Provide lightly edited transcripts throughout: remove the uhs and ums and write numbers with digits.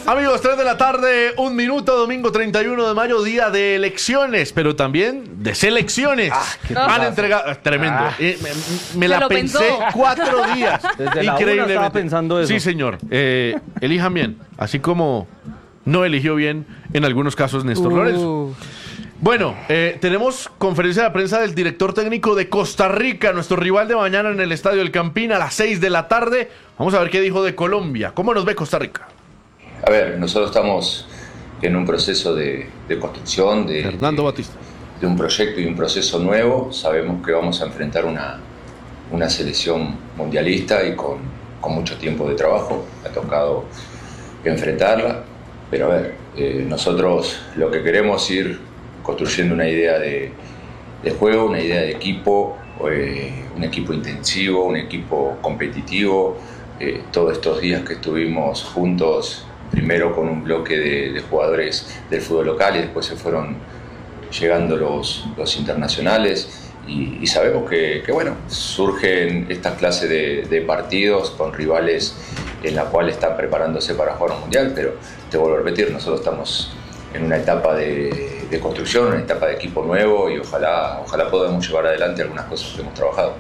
Amigos, 3 de la tarde, 1 minuto, domingo 31 de mayo, día de elecciones, pero también de selecciones. Han entregado, tremendo. Me la pensé pensó. 4 días. Desde la una estaba pensando eso. Sí, señor. Elijan bien, así como no eligió bien en algunos casos Néstor Lorenzo. Bueno, tenemos conferencia de prensa del director técnico de Costa Rica, nuestro rival de mañana en el Estadio El Campín a las 6 de la tarde. Vamos a ver qué dijo de Colombia. ¿Cómo nos ve Costa Rica? A ver, nosotros estamos en un proceso de construcción Fernando Batista. de un proyecto y un proceso nuevo. Sabemos que vamos a enfrentar una selección mundialista y con mucho tiempo de trabajo. Ha tocado enfrentarla, pero a ver, nosotros lo que queremos es ir construyendo una idea de juego, una idea de equipo, un equipo intensivo, un equipo competitivo. Todos estos días que estuvimos juntos, primero con un bloque de jugadores del fútbol local y después se fueron llegando los internacionales y sabemos que bueno, surgen estas clases de partidos con rivales en la cual están preparándose para jugar un mundial, pero te vuelvo a repetir, nosotros estamos en una etapa de construcción, una etapa de equipo nuevo y ojalá podamos llevar adelante algunas cosas que hemos trabajado.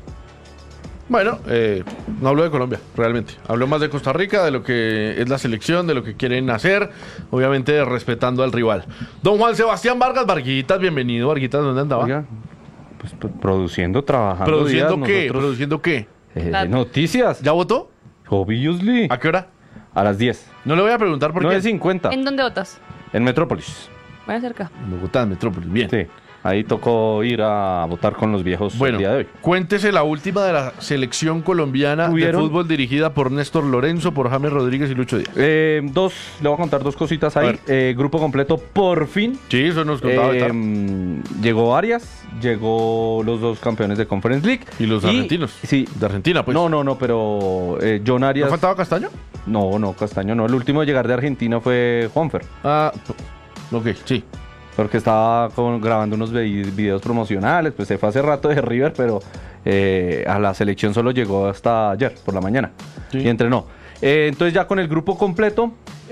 Bueno, no habló de Colombia, realmente. Habló más de Costa Rica, de lo que es la selección, de lo que quieren hacer, obviamente respetando al rival. Don Juan Sebastián Vargas, Varguitas, bienvenido. Varguitas, ¿dónde andaba? Oiga, pues produciendo, trabajando. ¿Produciendo días, qué? nosotros, ¿Produciendo qué? Noticias. ¿Ya votó? Obviously. ¿A qué hora? A las 10. No le voy a preguntar por qué. 9:50. ¿En dónde votas? En Metrópolis. Voy acerca. En Bogotá, en Metrópolis. Bien. Sí. Ahí tocó ir a votar con los viejos Bueno, el día de hoy. cuéntese la última de la selección colombiana de fútbol dirigida por Néstor Lorenzo, por James Rodríguez y Lucho Díaz. Le voy a contar dos cositas ahí. Grupo completo, por fin. Sí, eso nos contaba ahorita. Llegó Arias, llegó los dos campeones de Conference League. ¿Y los argentinos? Sí. De Argentina, pues. No, pero John Arias... ¿No faltaba Castaño? No, Castaño no. El último de llegar de Argentina fue Juanfer. Ah, ok, sí. Porque estaba grabando unos videos promocionales, pues se fue hace rato de River, pero a la selección solo llegó hasta ayer, por la mañana, y entrenó. Entonces ya con el grupo completo,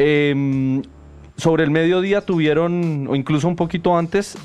sobre el mediodía tuvieron, o incluso un poquito antes,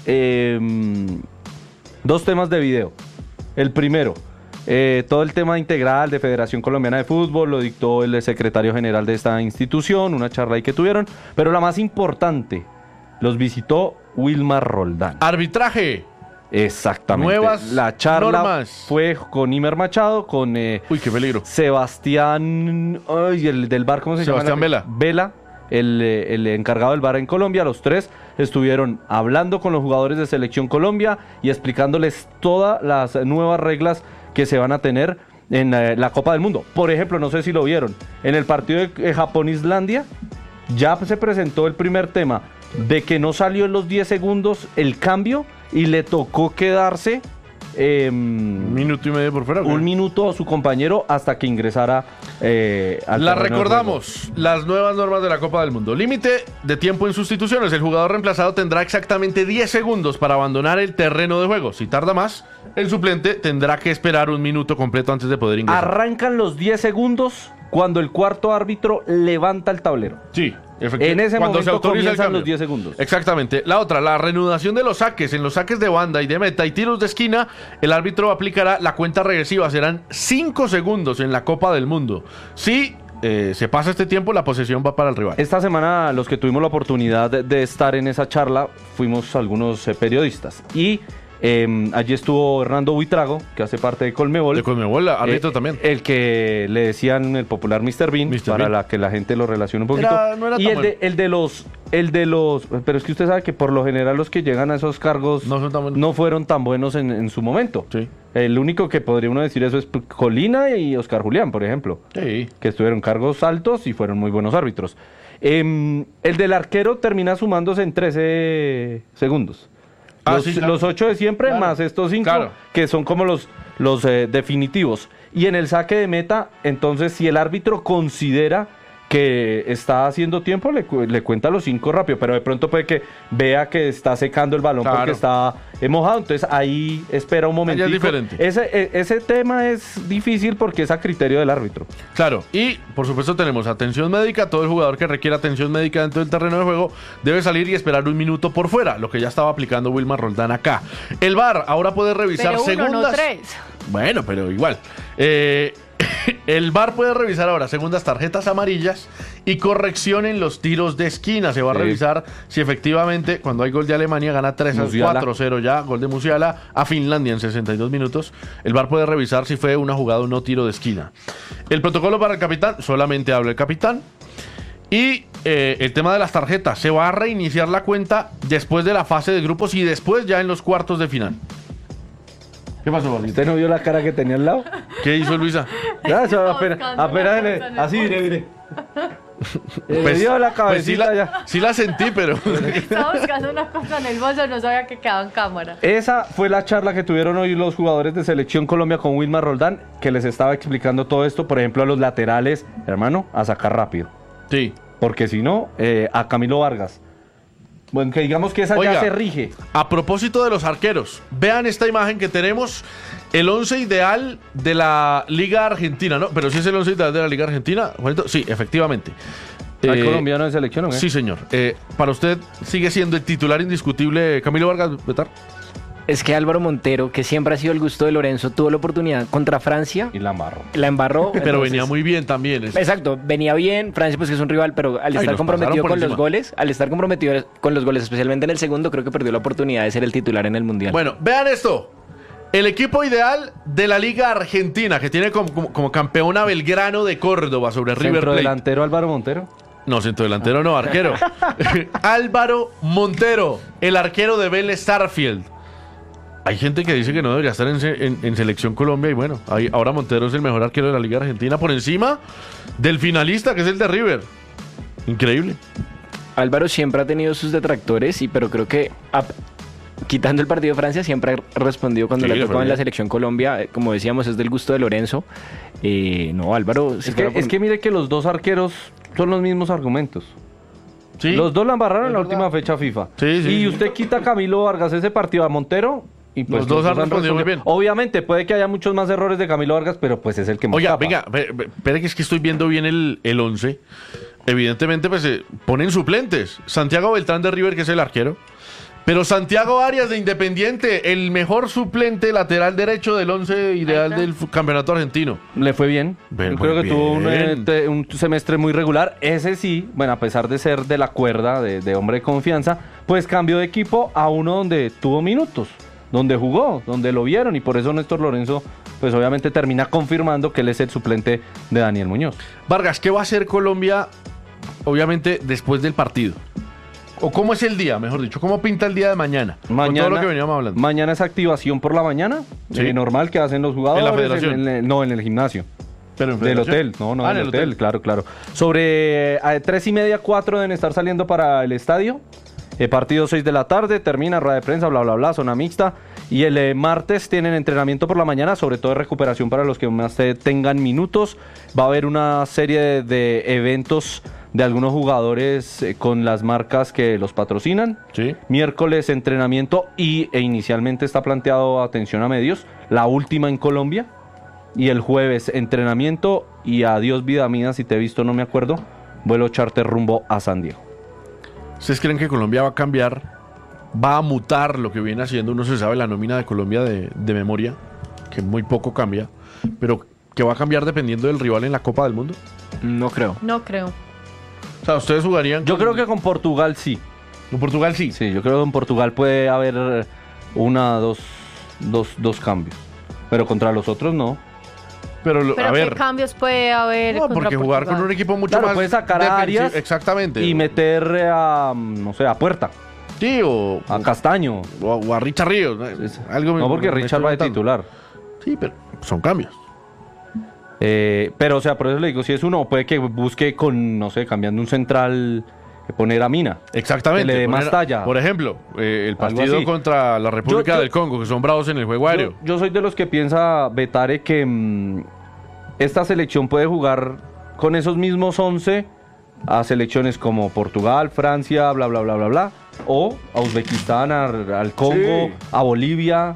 dos temas de video. El primero, todo el tema integral de Federación Colombiana de Fútbol lo dictó el secretario general de esta institución, una charla ahí que tuvieron, pero la más importante, los visitó Wilmar Roldán. Arbitraje. Exactamente. Nuevas la charla normas. fue con Imer Machado, con uy, qué peligro. Sebastián, el del bar, ¿cómo se llama? Sebastián Vela. Vela, el encargado del bar en Colombia. Los tres estuvieron hablando con los jugadores de Selección Colombia y explicándoles todas las nuevas reglas que se van a tener en la Copa del Mundo. Por ejemplo, no sé si lo vieron, en el partido de Japón-Islandia ya se presentó el primer tema de que no salió en los 10 segundos el cambio y le tocó quedarse minuto y medio por fuera. Un minuto a su compañero hasta que ingresara al La terreno de recordamos, las nuevas normas de la Copa del Mundo. Límite de tiempo en sustituciones. El jugador reemplazado tendrá exactamente 10 segundos para abandonar el terreno de juego. Si tarda más, el suplente tendrá que esperar un minuto completo antes de poder ingresar. Arrancan los 10 segundos cuando el cuarto árbitro levanta el tablero. Sí, en ese cuando momento se autoriza comienzan los 10 segundos. Exactamente. La otra, la reanudación de los saques. En los saques de banda y de meta y tiros de esquina, el árbitro aplicará la cuenta regresiva. Serán 5 segundos en la Copa del Mundo. Si se pasa este tiempo, la posesión va para el rival. Esta semana, los que tuvimos la oportunidad de estar en esa charla, fuimos algunos periodistas. Y allí estuvo Hernando Buitrago, que hace parte de Colmebol. De Colmebol, árbitro también. El que le decían el popular Mr. Bean, que la gente lo relacione un poquito. Y el de los... Pero es que usted sabe que por lo general los que llegan a esos cargos no fueron tan buenos en su momento. Sí. El único que podría uno decir eso es Colina y Oscar Julián, por ejemplo. Sí. Que estuvieron cargos altos y fueron muy buenos árbitros. El del arquero termina sumándose en 13 segundos. Los 8 de siempre, más estos 5, que son como los definitivos. Y en el saque de meta, entonces, si el árbitro considera que está haciendo tiempo, le cuenta los 5 rápido, pero de pronto puede que vea que está secando el balón porque está mojado, entonces ahí espera un momentito. Es diferente. Ese tema es difícil porque es a criterio del árbitro. Claro, y por supuesto tenemos atención médica. Todo el jugador que requiera atención médica dentro del terreno de juego debe salir y esperar 1 minuto por fuera, lo que ya estaba aplicando Wilmar Roldán acá. El VAR ahora puede revisar pero uno, segundas. no 3. Bueno, pero igual. El VAR puede revisar ahora segundas tarjetas amarillas y corrección en los tiros de esquina. Se va a revisar si efectivamente cuando hay gol de Alemania gana 3-4-0 ya, gol de Musiala a Finlandia en 62 minutos. El VAR puede revisar si fue una jugada o no tiro de esquina. El protocolo para el capitán, solamente habla el capitán. Y el tema de las tarjetas, se va a reiniciar la cuenta después de la fase de grupos y después ya en los cuartos de final. ¿Qué pasó, Juanito? ¿Usted no vio la cara que tenía al lado? ¿Qué hizo Luisa? Apenas así, mire. Pues, dio la pues cabecita ya. sí la sentí, pero... Estaba buscando una cosa en el bolso, no sabía que quedaba en cámara. Esa fue la charla que tuvieron hoy los jugadores de Selección Colombia con Wilmar Roldán, que les estaba explicando todo esto, por ejemplo, a los laterales, hermano, a sacar rápido. Sí. Porque si no, a Camilo Vargas. Bueno, que digamos que esa Oiga, ya se rige. A propósito de los arqueros, vean esta imagen que tenemos, el 11 ideal de la Liga Argentina, ¿no? Pero si es el 11 ideal de la Liga Argentina, Juanito, sí, efectivamente. ¿Hay colombiano de selección o qué? Sí, señor. Para usted, ¿sigue siendo el titular indiscutible Camilo Vargas, Betar? Es que Álvaro Montero, que siempre ha sido el gusto de Lorenzo, tuvo la oportunidad contra Francia. Y la embarró. La embarró. Pero entonces, venía muy bien también. Exacto, venía bien. Francia, pues que es un rival, pero al estar nos comprometido pasaron por con los encima. goles, especialmente en el segundo, creo que perdió la oportunidad de ser el titular en el Mundial. Bueno, vean esto. El equipo ideal de la Liga Argentina, que tiene como campeón a Belgrano de Córdoba sobre River Plate. Centrodelantero Álvaro Montero. No, centrodelantero no, arquero. Álvaro Montero, el arquero de Vélez Sarsfield. Hay gente que dice que no debería estar en Selección Colombia y bueno, ahora Montero es el mejor arquero de la Liga Argentina por encima del finalista que es el de River. Increíble. Álvaro siempre ha tenido sus detractores, pero creo que quitando el partido de Francia siempre ha respondido cuando Sí, le ha tocado fue en la bien. Selección Colombia. Como decíamos, es del gusto de Lorenzo. No, Álvaro... Es que mire que los dos arqueros son los mismos argumentos. Sí. Los dos la embarraron en la Es verdad. última fecha FIFA. Sí, y sí. usted quita a Camilo Vargas ese partido a Montero y pues Los dos han respondido muy bien. Obviamente puede que haya muchos más errores de Camilo Vargas, pero pues es el que más Oiga, tapa. venga, espere que es que estoy viendo bien el 11. Evidentemente, pues ponen suplentes. Santiago Beltrán de River, que es el arquero. Pero Santiago Arias de Independiente, el mejor suplente lateral derecho del 11 ideal del campeonato argentino. Le fue bien. Bien, Yo creo muy que tuvo bien. un semestre muy regular. Ese sí, bueno, a pesar de ser de la cuerda, de hombre de confianza, pues cambió de equipo a uno donde tuvo minutos, donde jugó, donde lo vieron. Y por eso Néstor Lorenzo, pues obviamente termina confirmando que él es el suplente de Daniel Muñoz. Vargas, ¿qué va a hacer Colombia, obviamente, después del partido? ¿O cómo es el día, mejor dicho? ¿Cómo pinta el día de mañana? Con todo lo que veníamos hablando. Mañana es activación por la mañana, Sí. normal que hacen los jugadores. ¿En la federación? No, en el gimnasio. Pero en Del federación. hotel, no, Ah, en el hotel, claro. Sobre 3:30, 4 deben estar saliendo para el estadio. Partido 6 de la tarde, termina rueda de prensa, bla, bla, bla, zona mixta. Y el martes tienen entrenamiento por la mañana, sobre todo de recuperación para los que más tengan minutos. Va a haber una serie de eventos de algunos jugadores con las marcas que los patrocinan. Sí. Miércoles entrenamiento e inicialmente está planteado atención a medios, la última en Colombia. Y el jueves entrenamiento y adiós vida mía, si te he visto no me acuerdo, vuelo charter rumbo a San Diego. ¿Ustedes creen que Colombia va a cambiar, va a mutar lo que viene haciendo? Uno se sabe la nómina de Colombia de memoria, que muy poco cambia, pero que va a cambiar dependiendo del rival en la Copa del Mundo. No creo. No creo. O sea, ¿ustedes jugarían Yo creo que con Portugal sí. con Portugal? Sí. Sí, yo creo que en Portugal puede haber dos cambios. Pero contra los otros no. Pero, Pero a ¿qué ver, cambios puede haber no, contra porque jugar Portugal? con un equipo mucho Claro, más puede sacar a defensivo- Arias exactamente. Y meter a, no sé, a Puerta, Sí, o a Castaño. a Richard Ríos. Algo No, porque me Richard estoy va de inventando. titular. Sí, pero son cambios. Pero, o sea, por eso le digo, si es uno, puede que busque con, no sé, cambiando un central, poner a Mina. Exactamente. Que le dé más Poner- talla. Por ejemplo, el Algo partido así. contra la República Yo- del Congo, que son bravos en el juego aéreo. Yo soy de los que piensa, Betare, que esta selección puede jugar con esos mismos 11 a selecciones como Portugal, Francia, bla, bla, bla, bla, bla, o a Uzbekistán, al Congo, Sí. a Bolivia.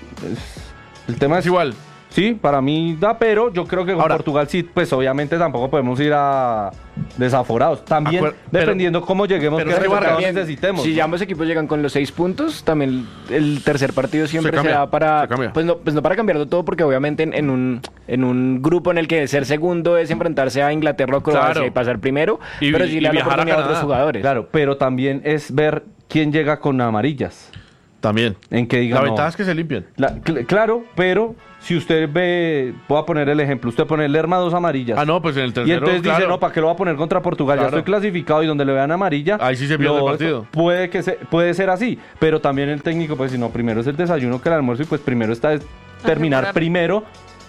El tema Es igual. Sí, para mí da, pero yo creo que con Ahora- Portugal sí, pues obviamente tampoco podemos ir a desaforados. También Pero- dependiendo cómo lleguemos, pero qué es que resultados Vargas, necesitemos. Si ambos equipos llegan con los 6 puntos, también el tercer partido siempre se, cambia, da para... se cambia. Pues no para cambiarlo todo, porque obviamente en un grupo en el que ser segundo es enfrentarse a Inglaterra o Croacia Claro. y pasar primero, Y- pero sí y le da la viajar a oportunidad a otros Canadá. jugadores. Claro, pero también es ver quién llega con amarillas. También. En que diga La no. ventaja es que se limpian. Claro, pero si usted ve, voy a poner el ejemplo, usted pone Lerma 2 amarillas. Ah, no, pues en el Y tercero, entonces dice, claro. no, ¿para qué lo va a poner contra Portugal? Claro. Ya estoy clasificado y donde le vean amarilla. Ahí sí se pierde el partido. Puede ser así, pero también el técnico, pues si no, primero es el desayuno que el almuerzo y pues primero está es terminar Asegurar. primero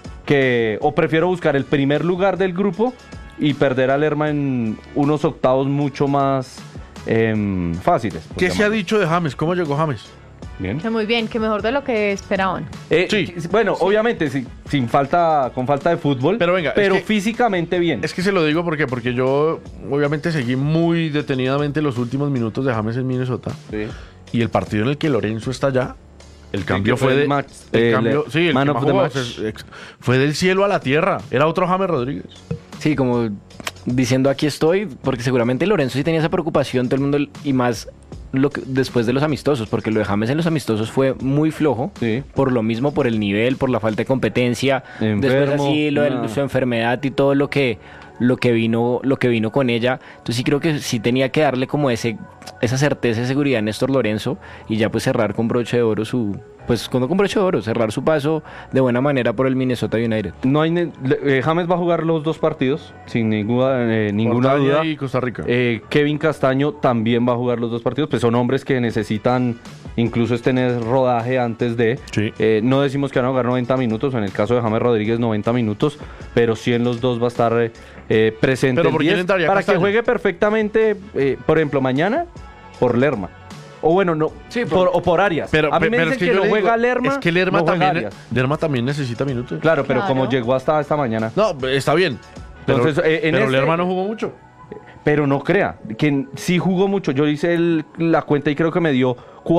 o prefiero buscar el primer lugar del grupo y perder a Lerma en unos octavos mucho más fáciles. por ¿Qué se ha llamarlo. dicho de James? ¿Cómo llegó James? Bien. Que muy bien, que mejor de lo que esperaban. Sí. Bueno, obviamente con falta de fútbol, Pero venga, es que- físicamente bien. Es que se lo digo porque yo obviamente seguí muy detenidamente los últimos minutos de James en Minnesota. Sí. Y el partido en el que Lorenzo está allá, el cambio que fue fue el de... match, el cambio, sí, el man que of más the jugó, match. fue del cielo a la tierra. Era otro James Rodríguez. Sí, como diciendo aquí estoy, porque seguramente Lorenzo sí tenía esa preocupación, todo el mundo, y más después de los amistosos, porque lo de James en los amistosos fue muy flojo, Sí. por lo mismo, por el nivel, por la falta de competencia, después Enfermo, así nada. su enfermedad y todo lo que vino con ella. Entonces sí creo que sí tenía que darle como esa certeza y seguridad a Néstor Lorenzo y ya pues cerrar con broche de oro cerrar su paso de buena manera por el Minnesota United. No hay James va a jugar los dos partidos sin ninguna Portugal duda. y Costa Rica. Kevin Castaño también va a jugar los dos partidos, pues son hombres que necesitan incluso tener rodaje antes de. Sí. No decimos que van a jugar 90 minutos, en el caso de James Rodríguez 90 minutos, pero sí en los dos va a estar presente. ¿Pero el por quién 10, entraría para Castaño? que juegue perfectamente, por ejemplo, mañana por Lerma. O bueno, no, Sí, o por Arias. a mí me pero dicen es que yo no le digo, juega Lerma, Es que Lerma, no juega también, Arias. Lerma también necesita minutos. Claro, pero como Claro. llegó hasta esta mañana. No, está bien. Pero, Entonces, en pero este- Lerma no jugó mucho. Pero no crea, que sí jugó mucho. Yo hice la cuenta y creo que me dio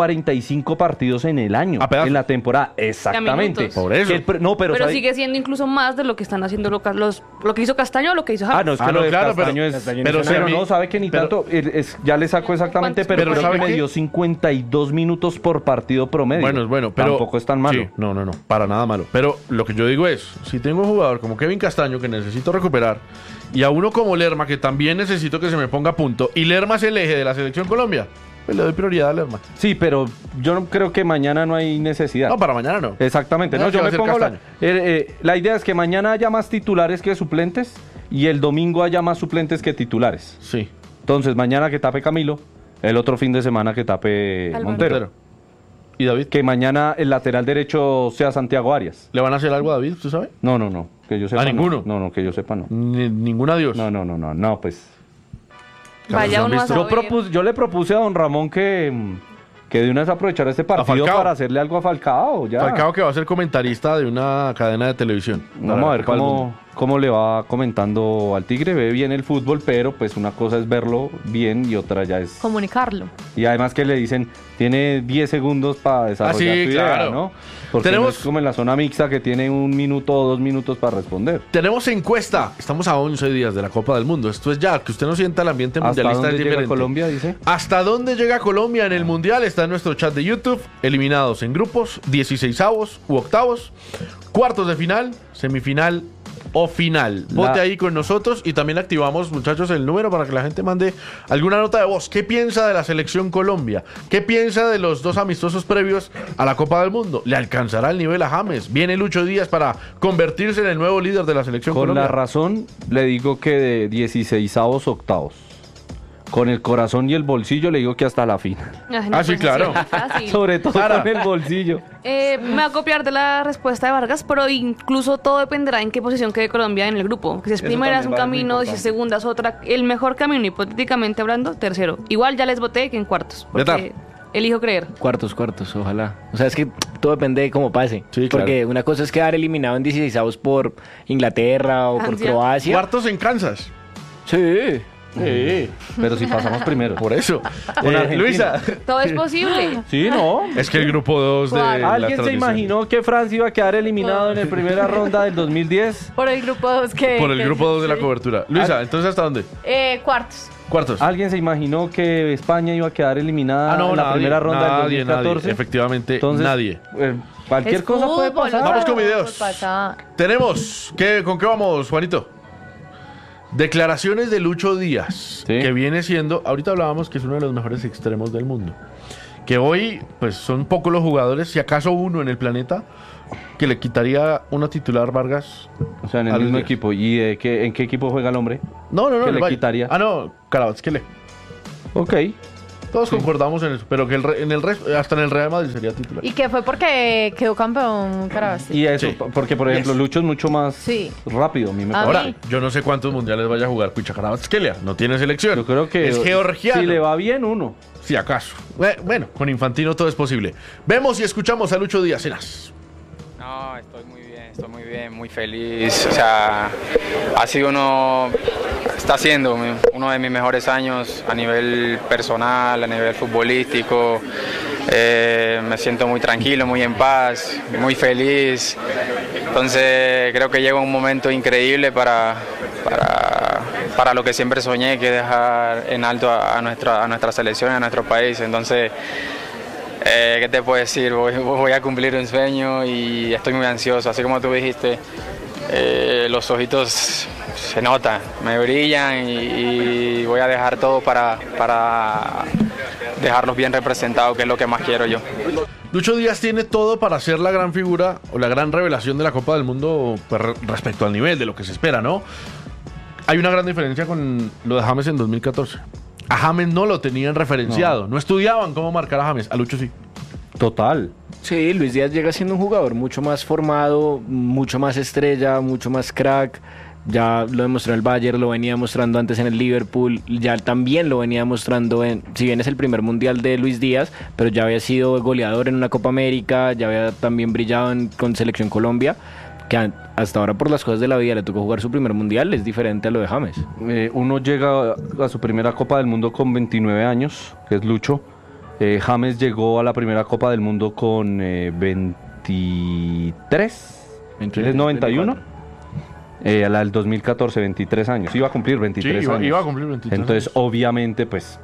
45 partidos en el año, A pedazos. en la temporada. Exactamente. minutos. Por eso. No, pero, Pero ¿sabe? sigue siendo incluso más de lo que están haciendo lo que hizo Castaño o lo que hizo James. Ah, no, es que Ah, lo no, de claro, Castaño pero- es... Castaño pero hizo si a Pero mí- no, sabe que ni pero- tanto, ya le saco exactamente, pero Pero creo ¿sabe que me qué? dio 52 minutos por partido promedio. Bueno, es bueno, pero... Tampoco es tan malo. Sí, no, para nada malo. Pero lo que yo digo es, si tengo un jugador como Kevin Castaño que necesito recuperar, y a uno como Lerma que también necesito que se me ponga a punto, y Lerma es el eje de la selección Colombia, pues le doy prioridad a Lerma. Sí, pero yo no creo que mañana no hay necesidad. No, para mañana no. Exactamente, No, no, que yo va a me ser pongo Castaño. la idea es que mañana haya más titulares que suplentes y el domingo haya más suplentes que titulares. Sí. Entonces, mañana que tape Camilo, el otro fin de semana que tape Álvaro. Montero. ¿Y David? Que mañana el lateral derecho sea Santiago Arias. ¿Le van a hacer algo a David, usted sabe? No, que yo sepa. no. ninguno? No, que yo sepa no. Ningún adiós. No, pues. Vaya ¿han uno a visto? saber. Yo le propuse a don Ramón que de una vez aprovechara este partido Falcao. para hacerle algo a Falcao. Ya. Falcao que va a ser comentarista de una cadena de televisión. Vamos Para a la ver Copa del Mundo. cómo le va comentando al Tigre. Ve bien el fútbol, pero pues una cosa es verlo bien y otra ya es... Comunicarlo. Y además que le dicen, tiene 10 segundos para desarrollar sí, su idea, claro. ¿no? Porque Tenemos- no es como en la zona mixta que tiene 1 minuto o 2 minutos para responder. Tenemos encuesta. Estamos a 11 días de la Copa del Mundo. Esto es ya, que usted no sienta el ambiente ¿Hasta mundialista dónde es llega diferente. Colombia, dice? ¿Hasta dónde llega Colombia en el Mundial? Está en nuestro chat de YouTube. Eliminados en grupos, 16avos u octavos, cuartos de final, semifinal o final. Vote ahí con nosotros y también activamos, muchachos, el número para que la gente mande alguna nota de voz. ¿Qué piensa de la selección Colombia? ¿Qué piensa de los dos amistosos previos a la Copa del Mundo? ¿Le alcanzará el nivel a James? ¿Viene Lucho Díaz para convertirse en el nuevo líder de la selección Con Colombia? la razón, le digo que de 16avos, octavos. Con el corazón y el bolsillo le digo que hasta la final. Ay, Ah, sí, pues, claro. es muy fácil. Sobre todo Sara. con el bolsillo. Me voy a copiar de la respuesta de Vargas, pero incluso todo dependerá en qué posición quede Colombia en el grupo. Si es Eso primera es también un va a ser muy camino, si es importante. segunda es otra. El mejor camino, hipotéticamente hablando, tercero. Igual ya les voté que en cuartos, Ya está. porque elijo creer. Cuartos, ojalá. O sea, es que todo depende de cómo pase. Sí, claro. Porque una cosa es quedar eliminado en 16avos por Inglaterra o por Francia. Croacia. Cuartos en Kansas. Sí. Sí. Pero si pasamos primero. Por eso. Argentina. Luisa. Todo es posible. Sí, ¿no? Es que el grupo 2 de la ¿Alguien se transmisión. imaginó que Francia iba a quedar eliminado en la primera ronda del 2010? Por el grupo 2 que... Por el grupo 2 de la sí. cobertura. Luisa, entonces ¿hasta dónde? Cuartos. Cuartos. ¿Alguien se imaginó que España iba a quedar eliminada en la primera ronda del 2014? Nadie. Efectivamente, Entonces, nadie. Cualquier Es cosa puede fútbol, pasar. Vamos con fútbol videos. pasa. Tenemos, ¿con qué vamos, Juanito? Declaraciones de Lucho Díaz, Sí. que viene siendo, ahorita hablábamos que es uno de los mejores extremos del mundo, que hoy pues son pocos los jugadores, si acaso uno en el planeta, que le quitaría una titular Vargas. O sea, en el a Luis mismo Díaz. equipo. ¿Y en qué equipo juega el hombre? No, ¿Que en el le Valle. quitaría? Ah, no, Carabatsquele. Ok. Todos concordamos en eso, pero que en el resto, hasta en el Real Madrid sería titular. Y que fue porque quedó campeón Carabas. Y eso, Sí. porque por ejemplo, Yes. Lucho es mucho más Sí. rápido, a mí me A parece. Ahora, mí. yo no sé cuántos mundiales vaya a jugar Cuicha Carabatskelia, no tiene selección. Yo creo que es georgiano. si le va bien, uno. Si acaso. Bueno, con Infantino todo es posible. Vemos y escuchamos a Lucho Díaz. Enas. No, estoy muy bien, muy feliz. O sea, está siendo uno de mis mejores años a nivel personal, a nivel futbolístico. Me siento muy tranquilo, muy en paz, muy feliz. Entonces creo que llega un momento increíble para lo que siempre soñé, que es dejar en alto a nuestra selección, a nuestro país. Entonces, ¿qué te puedo decir? Voy a cumplir un sueño y estoy muy ansioso. Así como tú dijiste, los ojitos se notan, me brillan y voy a dejar todo para dejarlos bien representados, que es lo que más quiero yo. Lucho Díaz tiene todo para ser la gran figura o la gran revelación de la Copa del Mundo pues, respecto al nivel de lo que se espera, ¿no? Hay una gran diferencia con lo de James en 2014. A James no lo tenían referenciado, no estudiaban cómo marcar a James, a Lucho sí. Total. Sí, Luis Díaz llega siendo un jugador mucho más formado, mucho más estrella, mucho más crack. Ya lo demostró en el Bayern, lo venía mostrando antes en el Liverpool, ya también lo venía mostrando si bien es el primer mundial de Luis Díaz, pero ya había sido goleador en una Copa América, ya había también brillado con Selección Colombia, que hasta ahora por las cosas de la vida le tocó jugar su primer mundial, es diferente a lo de James. Uno llega a su primera Copa del Mundo con 29 años, que es Lucho. James llegó a la primera Copa del Mundo con 23. Él es 91. A la del 2014, 23 años. Iba a cumplir 23 años. Iba a cumplir 23 Entonces, años. obviamente, pues,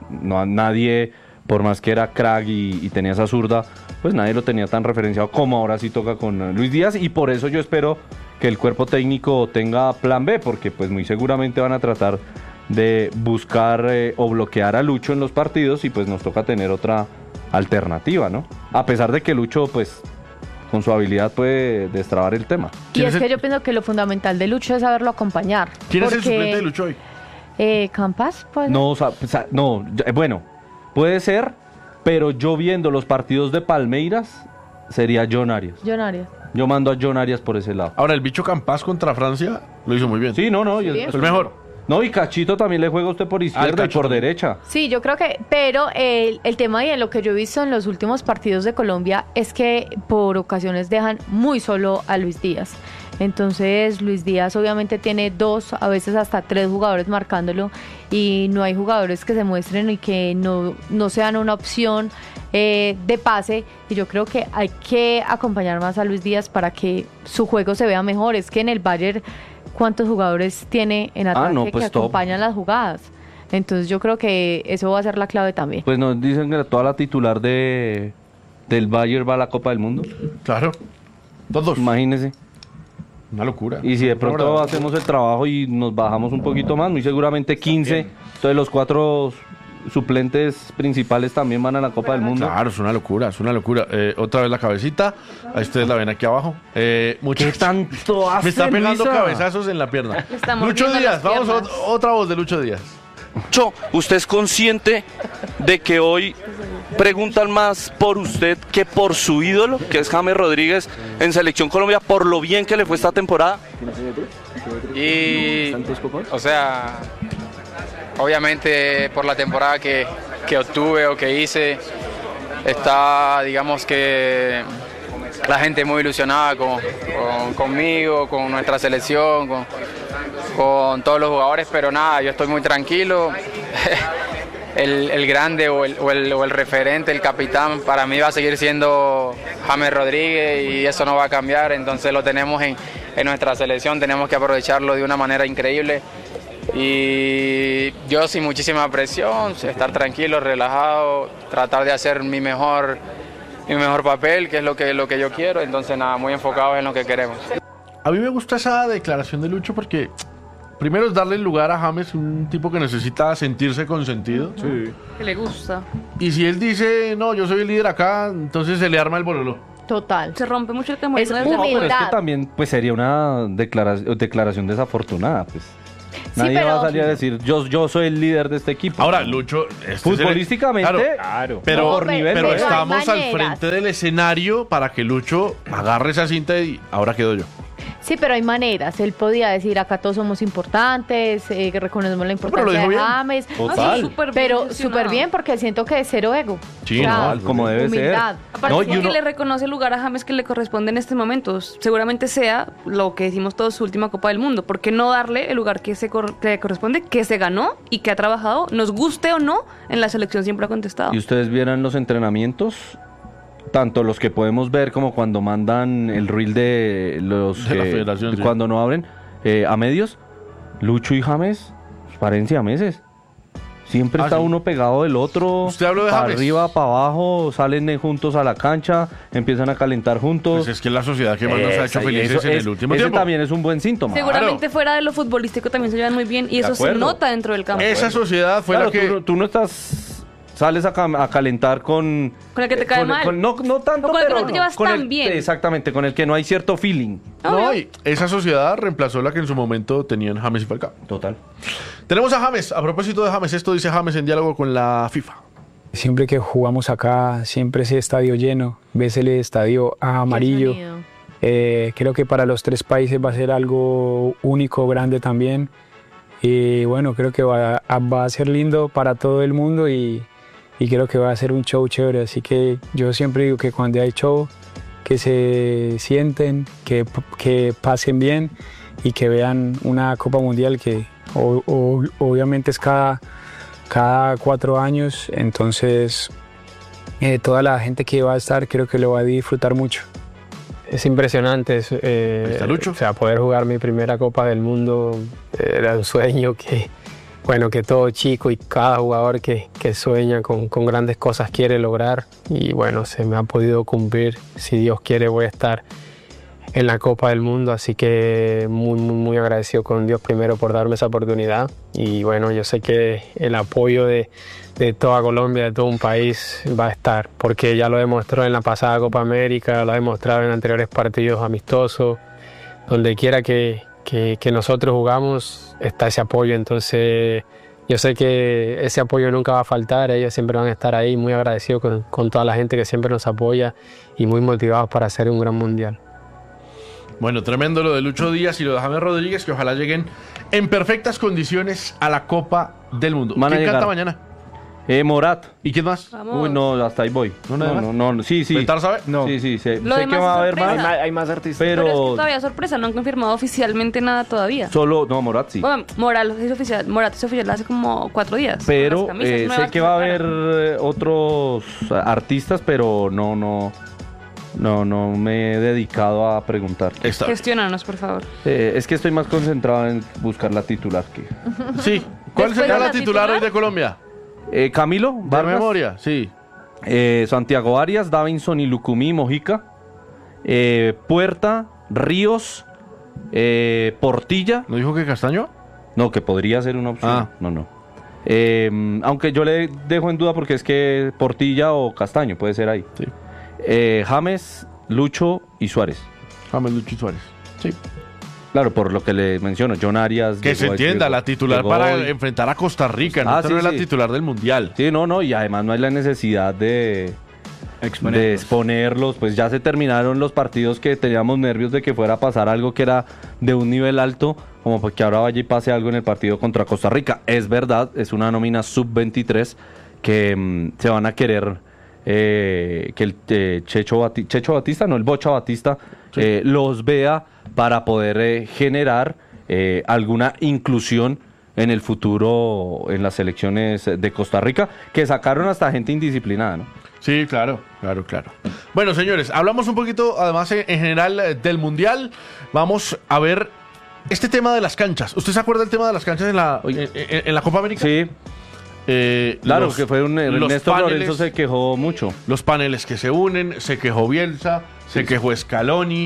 nadie, por más que era crack y tenía esa zurda, pues nadie lo tenía tan referenciado como ahora sí toca con Luis Díaz. Y por eso yo espero que el cuerpo técnico tenga plan B, porque pues muy seguramente van a tratar de buscar o bloquear a Lucho en los partidos y pues nos toca tener otra alternativa, ¿no? A pesar de que Lucho, pues, con su habilidad puede destrabar el tema. Y ¿Quién es es que el- yo pienso que lo fundamental de Lucho es saberlo acompañar. ¿Quién es el porque, suplente de Lucho hoy? Campas, pues. No, bueno, puede ser, pero yo viendo los partidos de Palmeiras, sería John Arias. John Arias. Yo mando a John Arias por ese lado. Ahora, el bicho Campas contra Francia lo hizo muy bien. Sí, no, y Sí, Es el mejor. no, y Cachito también le juega a usted por izquierda y Cacho por también. derecha. Sí, yo creo que, pero el tema y en lo que yo he visto en los últimos partidos de Colombia es que por ocasiones dejan muy solo a Luis Díaz. Entonces Luis Díaz obviamente tiene 2, a veces hasta 3 jugadores marcándolo y no hay jugadores que se muestren y que no sean una opción de pase, y yo creo que hay que acompañar más a Luis Díaz para que su juego se vea mejor. Es que en el Bayern, ¿cuántos jugadores tiene en ataque no, pues que top. acompañan las jugadas? Entonces yo creo que eso va a ser la clave también. Pues nos dicen que toda la titular del Bayern va a la Copa del Mundo. Claro. Todos. Imagínese. Una locura. Y si de Una pronto verdad. hacemos el trabajo y nos bajamos un poquito más, muy seguramente 15. Entonces los 4 suplentes principales también van a la Copa del Mundo. Claro, es una locura, es una locura. Otra vez la cabecita. Ahí ustedes la ven aquí abajo. ¿Qué Muchachos, tanto hace, me está pegando Luisa? cabezazos en la pierna. Le está Lucho mordiendo Díaz, las vamos a piernas. otra voz de Lucho Díaz. Lucho, ¿usted es consciente de que hoy preguntan más por usted que por su ídolo, que es James Rodríguez, en Selección Colombia, por lo bien que le fue esta temporada? Y, o sea, obviamente por la temporada que obtuve o que hice, está, digamos que la gente muy ilusionada conmigo, con nuestra selección, con todos los jugadores, pero nada, yo estoy muy tranquilo. El grande o el referente, el capitán, para mí va a seguir siendo James Rodríguez y eso no va a cambiar, entonces lo tenemos en nuestra selección, tenemos que aprovecharlo de una manera increíble y yo sin muchísima presión, estar tranquilo, relajado, tratar de hacer mi mejor papel, que es lo que yo quiero, entonces nada, muy enfocados en lo que queremos. A mí me gusta esa declaración de Lucho porque primero es darle el lugar a James, un tipo que necesita sentirse consentido. Sí. Que le gusta. Y si él dice, no, yo soy el líder acá, entonces se le arma el bololo. Total. Se rompe mucho el temor. Es No, pero es humildad. que también pues sería una declaración desafortunada, pues. Sí, Nadie va pero- a salir a decir, yo soy el líder de este equipo. Ahora, Lucho... Futbolísticamente, claro, pero pero, por nivel, pero pero hay estamos al maneras. frente del escenario para que Lucho agarre esa cinta y ahora quedo yo. Sí, pero hay maneras. Él podía decir, acá todos somos importantes, que reconocemos la pero lo importancia dijo de bien. James. Total. Sí, pero súper bien porque siento que es cero ego. Sí, Claro, no, como debe humildad. ser. Aparte No, y porque uno- le reconoce el lugar a James que le corresponde en este momento. Seguramente sea lo que decimos todos, su última Copa del Mundo. ¿Por qué no darle el lugar que le corresponde, que se ganó y que ha trabajado, nos guste o no, en la selección siempre ha contestado? Y ustedes vieran los entrenamientos, tanto los que podemos ver como cuando mandan el reel de los De la federación, sí. cuando no abren a medios, Lucho y James paren siameses. Siempre Ah, está sí. uno pegado del otro, Usted habló de para James. arriba, para abajo, salen juntos a la cancha, empiezan a calentar juntos. Pues es que es la sociedad que más nos ha hecho Esa- y felices eso en es- el último ese tiempo. también es un buen síntoma. Seguramente fuera de lo futbolístico también se llevan muy bien y eso se acuerdo. nota dentro del campo. Esa sociedad fue Claro, la que... tú no sales a calentar con... Con el que te cae mal. no tanto, O con el que pero no te llevas con tan el- bien. Exactamente, con el que no hay cierto feeling. No, y esa sociedad reemplazó la que en su momento tenían James y Falcao. Total. Tenemos a James. A propósito de James, esto dice James en diálogo con la FIFA. Siempre que jugamos acá, siempre ese estadio lleno, ves el estadio amarillo. Qué sonido. Creo que para los tres países va a ser algo único, grande también. Y bueno, creo que va a ser lindo para todo el mundo y creo que va a ser un show chévere. Así que yo siempre digo que cuando hay show, que se sienten, que pasen bien y que vean una Copa Mundial que obviamente es cada 4 años. Entonces toda la gente que va a estar creo que lo va a disfrutar mucho. Es impresionante, está Lucho. o sea, poder jugar mi primera Copa del Mundo era un sueño que todo chico y cada jugador que sueña con grandes cosas quiere lograr y bueno, se me ha podido cumplir. Si Dios quiere voy a estar en la Copa del Mundo, así que muy agradecido con Dios primero por darme esa oportunidad y bueno, yo sé que el apoyo de toda Colombia, de todo un país va a estar, porque ya lo demostró en la pasada Copa América, lo ha demostrado en anteriores partidos amistosos, donde quiera que nosotros jugamos está ese apoyo, entonces yo sé que ese apoyo nunca va a faltar, ellos siempre van a estar ahí, muy agradecidos con toda la gente que siempre nos apoya y muy motivados para hacer un gran mundial. Bueno, tremendo lo de Lucho Díaz y lo de James Rodríguez, que ojalá lleguen en perfectas condiciones a la Copa del Mundo. Van a ¿Quién canta llegar. mañana? Morat. ¿Y quién más? Vamos. Uy, no, hasta ahí voy. ¿No, nada más? No, sí. ¿Bentar sabe? No. Sí, sé Lo que demás va a es haber sorpresa. más, Hay más artistas. Pero es que pero todavía es sorpresa, no han confirmado oficialmente nada todavía. solo, no, Morat sí. Bueno, Morat es oficial hace como 4 días. Pero Las camisas sé nuevas que va a sacaron. haber otros artistas, pero no me he dedicado a preguntar. Está. Gestionanos, por favor. Es que estoy más concentrado en buscar la titular que... Sí. ¿Cuál Después sería de la la titular hoy titular? de Colombia? Camilo, ¿De Vargas, memoria? Sí. Santiago Arias, Davinson y Lucumí Mojica, Puerta, Ríos, Portilla. ¿No dijo que Castaño? No, que podría ser una opción. Ah. No. Aunque yo le dejo en duda porque es que Portilla o Castaño puede ser ahí. Sí. James, Lucho y Suárez. James, Lucho y Suárez. Sí. Claro, por lo que le menciono, John Arias. Que se entienda, la titular llegó para hoy. enfrentar a Costa Rica. Ah, Esta no sí, es la sí. titular del Mundial. Sí, no, y además no hay la necesidad de exponerlos. Pues ya se terminaron los partidos que teníamos nervios de que fuera a pasar algo que era de un nivel alto, como porque ahora vaya y pase algo en el partido contra Costa Rica. Es verdad, es una nómina sub-23 que se van a querer que el Checho Batista, no, el Bocha Batista, los vea para poder generar alguna inclusión en el futuro en las selecciones de Costa Rica, que sacaron hasta gente indisciplinada, ¿no? Sí, claro. Bueno, señores, hablamos un poquito, además, en general del Mundial. Vamos a ver este tema de las canchas. ¿Usted se acuerda del tema de las canchas en la Copa América? Sí. Claro, que fue Néstor Lorenzo se quejó mucho. Los paneles que se unen, se quejó Bielsa, se quejó Scaloni,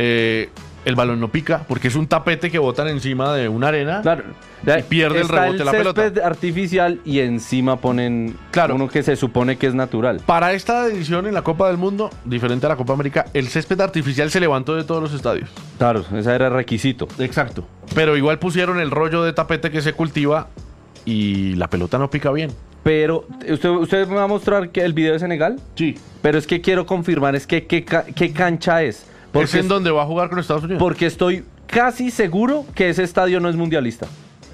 el balón no pica, porque es un tapete que botan encima de una arena, claro, y pierde el rebote la pelota. Césped artificial y encima ponen uno que se supone que es natural. Para esta edición en la Copa del Mundo, diferente a la Copa América, el césped artificial se levantó de todos los estadios. Claro, ese era el requisito. Exacto. Pero igual pusieron el rollo de tapete que se cultiva y la pelota no pica bien. Pero, ¿usted me va a mostrar que el video de Senegal? Sí. Pero es que quiero confirmar, es que ¿qué cancha es? Porque es en donde va a jugar con Estados Unidos. Porque estoy casi seguro que ese estadio no es mundialista.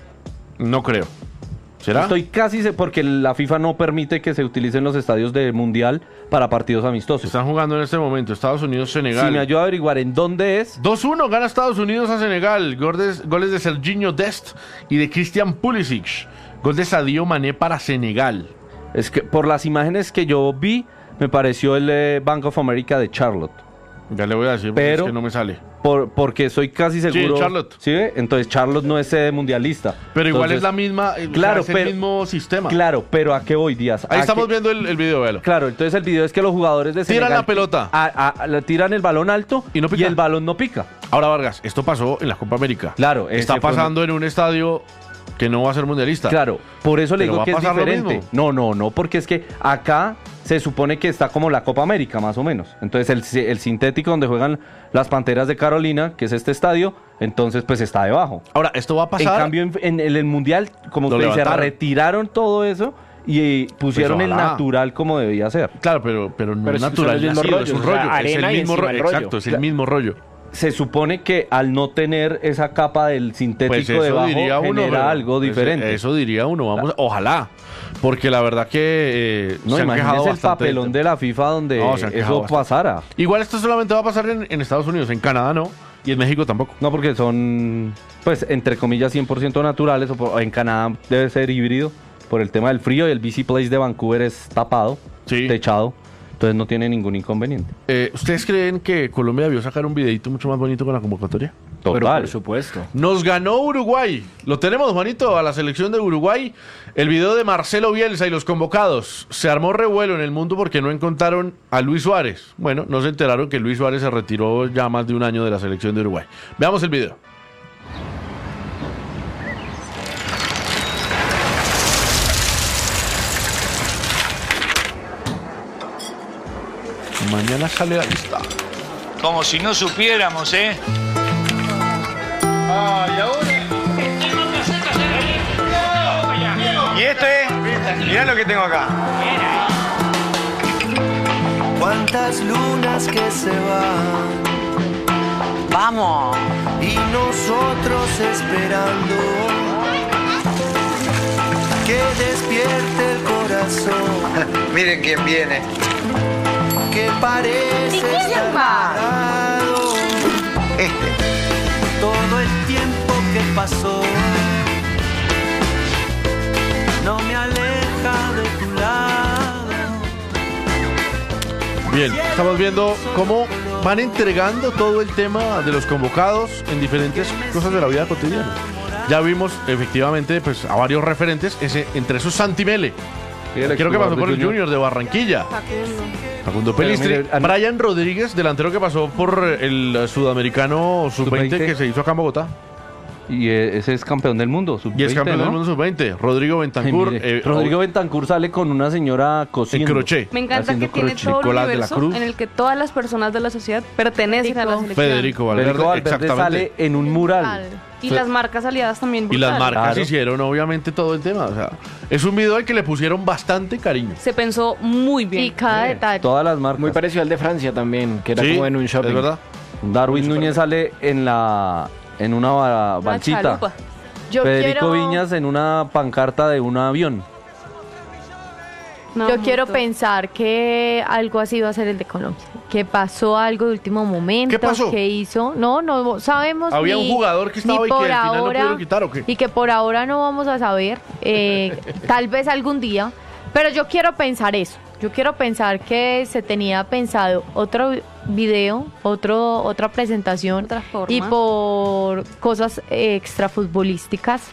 No creo. ¿Será? Estoy casi seguro, porque la FIFA no permite que se utilicen los estadios de mundial para partidos amistosos. Están jugando en este momento Estados Unidos-Senegal. Si me ayuda a averiguar en dónde es. 2-1 gana Estados Unidos a Senegal. Goles de Serginho Dest y de Christian Pulisic. Gol de Sadio Mané para Senegal. Es que por las imágenes que yo vi, me pareció el Bank of America de Charlotte. Ya le voy a decir, pero es que no me sale. Porque soy casi seguro. Sí, Charlotte. ¿Sí? Entonces Charlotte no es sede mundialista. Pero igual es la misma, claro, es el mismo sistema. Claro, pero ¿a qué voy, Díaz? Ahí estamos viendo el video, véalo. Claro, entonces el video es que los jugadores de Senegal tiran la pelota. Tiran el balón alto y el balón no pica. Ahora, Vargas, esto pasó en la Copa América. Claro. Está pasando en un estadio que no va a ser mundialista. Claro, por eso le digo que es diferente. No, porque es que acá se supone que está como la Copa América, más o menos. Entonces el sintético donde juegan las Panteras de Carolina, que es este estadio, entonces pues está debajo. Ahora, esto va a pasar. En cambio, en el Mundial, como usted dice, retiraron todo eso y pusieron el natural como debía ser. Claro, pero no es natural, es un rollo. Es el mismo rollo. Exacto, es el mismo rollo. Se supone que al no tener esa capa del sintético debajo genera algo diferente. Eso diría uno, ojalá. Porque la verdad que se han quejado el papelón de la FIFA donde eso pasara. Igual esto solamente va a pasar en Estados Unidos, en Canadá no, y en México tampoco. No, porque son, pues, entre comillas, 100% naturales, o en Canadá debe ser híbrido por el tema del frío y el BC Place de Vancouver es tapado, techado. Entonces no tiene ningún inconveniente. ¿Ustedes creen que Colombia debió sacar un videito mucho más bonito con la convocatoria? Total. Pero por supuesto. Nos ganó Uruguay. Lo tenemos, Juanito, a la selección de Uruguay. El video de Marcelo Bielsa y los convocados. Se armó revuelo en el mundo porque no encontraron a Luis Suárez. Bueno, no se enteraron que Luis Suárez se retiró ya más de un año de la selección de Uruguay. Veamos el video. Mañana sale la lista. Como si no supiéramos, ¿eh? ¿Y ahora? Y mirá lo que tengo acá. Cuántas lunas que se van. Vamos. Y nosotros esperando que despierte el corazón. Miren quién viene. Que parece estar parado. Todo el tiempo que pasó no me aleja de tu lado. Bien, estamos viendo cómo van entregando todo el tema de los convocados en diferentes cosas de la vida cotidiana. Ya vimos efectivamente pues a varios referentes, entre esos Santi Mele. Creo que pasó por el Junior de Barranquilla. Facundo Pelistri. Brian Rodríguez, delantero que pasó por el sudamericano sub-20 que se hizo acá en Bogotá. Y ese es campeón del mundo, sub-20. Y es campeón del mundo sub-20. Rodrigo Bentancur. Rodrigo Bentancur sale con una señora cosiendo. En crochet. Me encanta que tiene todo un universo en el que todas las personas de la sociedad pertenecen a la selección. Federico Valverde exactamente. Sale en un mural. Y las marcas aliadas también brutales. Y las marcas hicieron obviamente todo el tema. O sea, es un video al que le pusieron bastante cariño. Se pensó muy bien. Y cada detalle. Todas las marcas. Muy parecido al de Francia también, que era como en un shopping. Es verdad. Darwin Núñez sale en una balsita. Federico Viñas en una pancarta de un avión. No, Yo quiero justo. pensar que algo así va a ser el de Colombia. Que pasó algo de último momento. ¿Qué pasó? Que hizo. No sabemos. Había ni- un jugador que estaba ni y que por al final no ahora, pudieron quitar, ¿o qué? Y que por ahora no vamos a saber. Tal vez algún día. Pero yo quiero pensar eso. Yo quiero pensar que se tenía pensado otro video, otra presentación. Otra forma. Y por cosas extrafutbolísticas.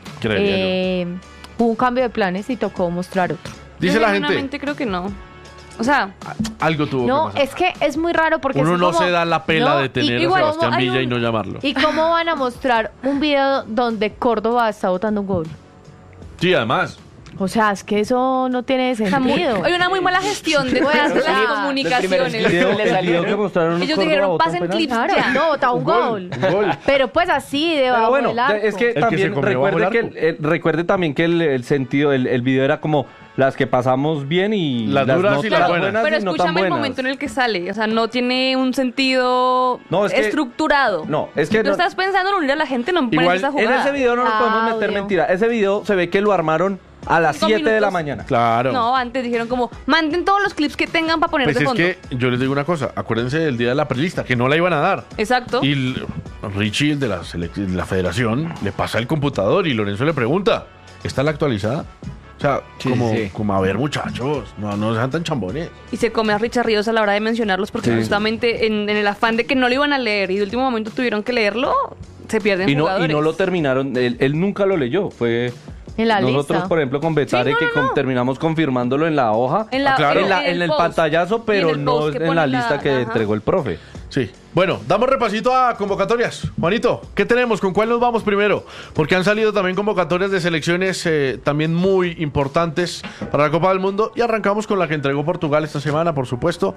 Hubo un cambio de planes y tocó mostrar otro. Dice Yo la gente, genuinamente creo que no. O sea, algo tuvo No, que pasar. es que es muy raro porque Uno es no como- se da la pela No, de tener a igual, Sebastián hay Villa un- y no llamarlo. ¿Y cómo van a mostrar un video donde Córdoba está botando un gol? Sí, además. O sea, es que eso no tiene sentido. hay una muy mala gestión de Bueno, las ya. comunicaciones. El video que mostraron Ellos Córdoba dijeron, botó un pasen penal. clips Claro, ya. no, bota un gol. Pero pues así, debajo Pero bueno, del arco. es que que también se comió bajo recuerde, el que recuerde también que el sentido, el video era como las que pasamos bien y Las duras no y tan las buenas. Pero y no tan escúchame el buenas. momento en el que sale. O sea, no tiene un sentido No, es que- estructurado. No, es que Si tú no- estás pensando en unir a la gente, no Igual, pones esa en jugada. ese video no nos podemos meter Audio. mentira. Ese video se ve que lo armaron a las 5 7 de la minutos. mañana. Claro. No, antes dijeron como, manden todos los clips que tengan para poner Pues de es fondo. que yo les digo una cosa, acuérdense del día de la prelista, que no la iban a dar. Exacto. Y Richie, el de la federación, le pasa el computador y Lorenzo le pregunta, ¿está la actualizada? O sea, Sí, como, sí. como a ver, muchachos, no sean tan chambones. Y se come a Richard Ríos a la hora de mencionarlos porque Sí. justamente en el afán de que no lo iban a leer y de último momento tuvieron que leerlo, se pierden Y no jugadores. lo terminaron, él nunca lo leyó. Fue En la nosotros, lista. por ejemplo, con Betare, Sí, no, que no. terminamos confirmándolo en la hoja, En la- claro. en el post. pantallazo, Y pero en el no post que en pone la lista que ajá. entregó el profe. Sí. Bueno, damos repasito a convocatorias. Juanito, ¿qué tenemos? ¿Con cuál nos vamos primero? Porque han salido también convocatorias de selecciones también muy importantes para la Copa del Mundo. Y arrancamos con la que entregó Portugal esta semana, por supuesto.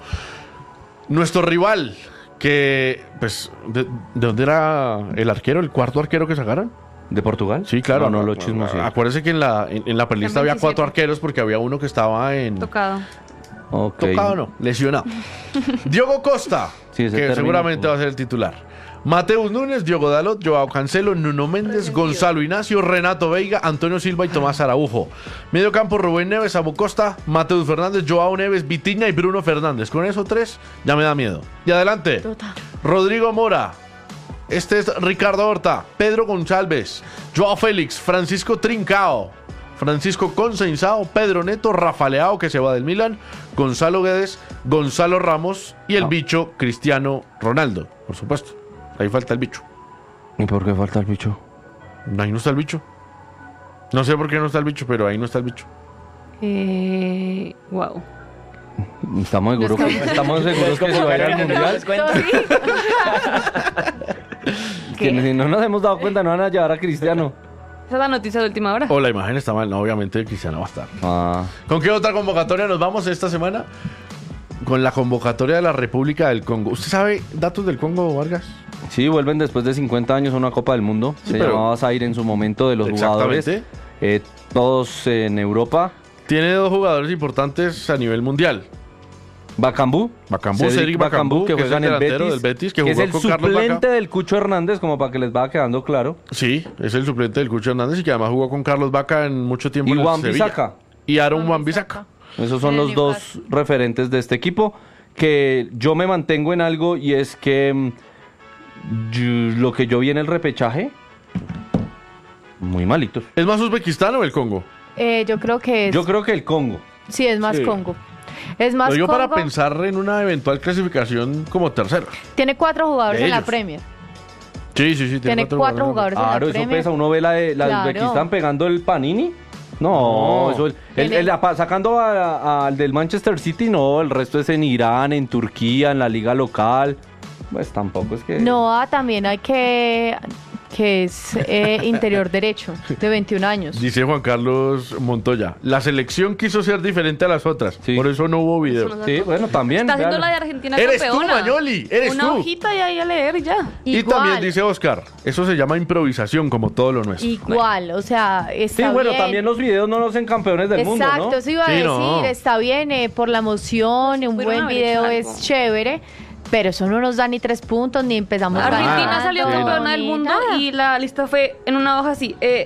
Nuestro rival, que, pues, ¿de dónde era el arquero, el cuarto arquero que sacaron? ¿De Portugal? Sí, claro. No lo chismoseé. Acuérdese que en la prelista había 4 arqueros porque había uno que estaba en... Tocado. Ok. Tocado no, lesionado. Diogo Costa, Sí, ese que término, seguramente pues. va a ser el titular. Mateus Núñez, Diogo Dalot, Joao Cancelo, Nuno Méndez, Gonzalo Ignacio, Renato Veiga, Antonio Silva y Tomás Araujo. Medio campo, Rubén Neves, Abu Costa, Mateus Fernández, Joao Neves, Vitinha y Bruno Fernández. Con esos 3 ya me da miedo. Y adelante, Total. Rodrigo Mora. Este es Ricardo Horta, Pedro Gonçalves, Joao Félix, Francisco Trincao, Francisco Conceição, Pedro Neto, Rafa Leao, que se va del Milan, Gonzalo Guedes, Gonzalo Ramos y el bicho Cristiano Ronaldo, por supuesto. Ahí falta el bicho. ¿Y por qué falta el bicho? Ahí no está el bicho. No sé por qué no está el bicho, pero ahí no está el bicho. Wow. Estamos seguros que se va a ir al mundial. Que si no nos hemos dado cuenta, no van a llevar a Cristiano. Esa es la noticia de última hora. O la imagen está mal, no, obviamente Cristiano va a estar. Ah. ¿Con qué otra convocatoria nos vamos esta semana? Con la convocatoria de la República del Congo. ¿Usted sabe datos del Congo, Vargas? Sí, vuelven después de 50 años a una Copa del Mundo. Sí, Se pero- llamaba Zaire en su momento, de los jugadores. Exactamente. Todos en Europa. Tiene 2 jugadores importantes a nivel mundial. Bacambú. Cédric Bakambu, que que es juega en el el delantero Betis. del Betis, que es jugó el con Carlos suplente Vaca. del Cucho Hernández, como para que les vaya quedando claro. Sí, es el suplente del Cucho Hernández y que además jugó con Carlos Vaca en mucho tiempo Y en el Wan Sevilla. Bissaka. Y Aaron Wan-Bissaka. Esos son los dos referentes de este equipo. Que yo me mantengo en algo y es que lo que yo vi en el repechaje, muy malitos. ¿Es más Uzbekistán o el Congo? Yo creo que es... Yo creo que el Congo. Sí, es más Sí. Congo. Es más Lo digo Congo. para pensar en una eventual clasificación como tercero. Tiene 4 jugadores De en la ellos. Premier. Sí, Tiene 4 jugadores en la Claro, eso Premier. pesa. Uno ve la de Claro. Uzbekistán pegando el Panini. No, No. eso Tiene- sacando al del Manchester City, no, el resto es en Irán, en Turquía, en la liga local. Pues tampoco es que... Noah también hay que es interior derecho, de 21 años. Dice Juan Carlos Montoya, la selección quiso ser diferente a las otras, por eso no hubo video. Eso no Sí, bueno, también. Está haciendo véalo. la de Argentina Eres campeona. tú, Mañoli, eres Una tú. hojita y ahí a leer y ya. Y Igual, también dice Oscar, eso se llama improvisación como todo lo nuestro. igual, o sea, Sí, está bueno, bien. también los videos no nos hacen campeones del mundo, Exacto, ¿no? eso iba a Sí, decir, no. está bien por la emoción, un Pudieron buen haber video hecho es algo. chévere, pero eso no nos da ni 3 puntos, ni empezamos Argentina ganando, salió sí, campeona ni del mundo nada. y la lista fue en una hoja así.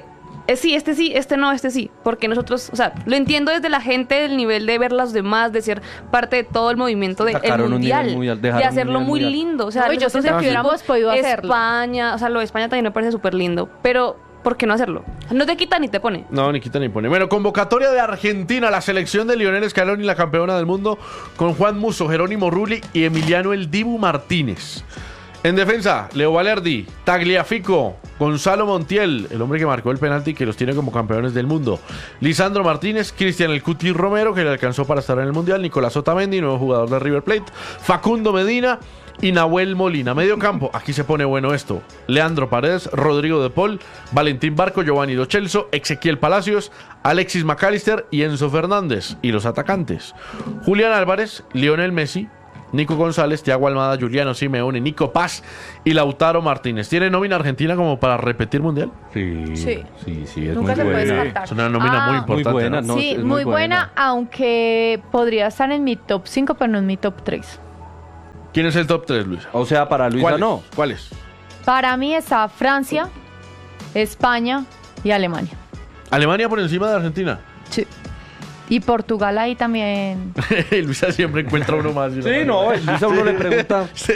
Sí, este no, este sí. Porque nosotros, o sea, lo entiendo desde la gente, del nivel de ver los demás, de ser parte de todo el movimiento del mundial, de hacerlo muy lindo. O sea, yo sé que hubiéramos podido hacerlo. España, o sea, lo de España también me parece súper lindo. Pero, ¿por qué no hacerlo? No te quita ni te pone. No, ni quita ni pone. Bueno, convocatoria de Argentina, la selección de Lionel Scaloni, la campeona del mundo, con Juan Musso, Jerónimo Rulli y Emiliano El Dibu Martínez. En defensa, Leo Valerdi, Tagliafico, Gonzalo Montiel, el hombre que marcó el penalti que los tiene como campeones del mundo, Lisandro Martínez, Cristian El Cuti Romero, que le alcanzó para estar en el Mundial, Nicolás Otamendi, nuevo jugador de River Plate, Facundo Medina y Nahuel Molina. Medio campo, aquí se pone bueno esto: Leandro Paredes, Rodrigo de Paul, Valentín Barco, Giovanni Lo Celso, Ezequiel Palacios, Alexis McAllister y Enzo Fernández. Y los atacantes: Julián Álvarez, Lionel Messi, Nico González, Thiago Almada, Juliano Simeone, Nico Paz y Lautaro Martínez. ¿Tiene nómina Argentina como para repetir Mundial? Sí, es Nunca muy buena. Es una nómina muy importante. Muy buena, ¿no? Sí, es muy buena, aunque podría estar en mi top 5, pero no en mi top 3. ¿Quién es el top 3, Luisa? O sea, para Luisa no. ¿Cuáles? Para mí está Francia, España y Alemania. ¿Alemania por encima de Argentina? Sí. Y Portugal ahí también. Luisa siempre encuentra uno más. Sí, no, Luisa uno le pregunta. Sí.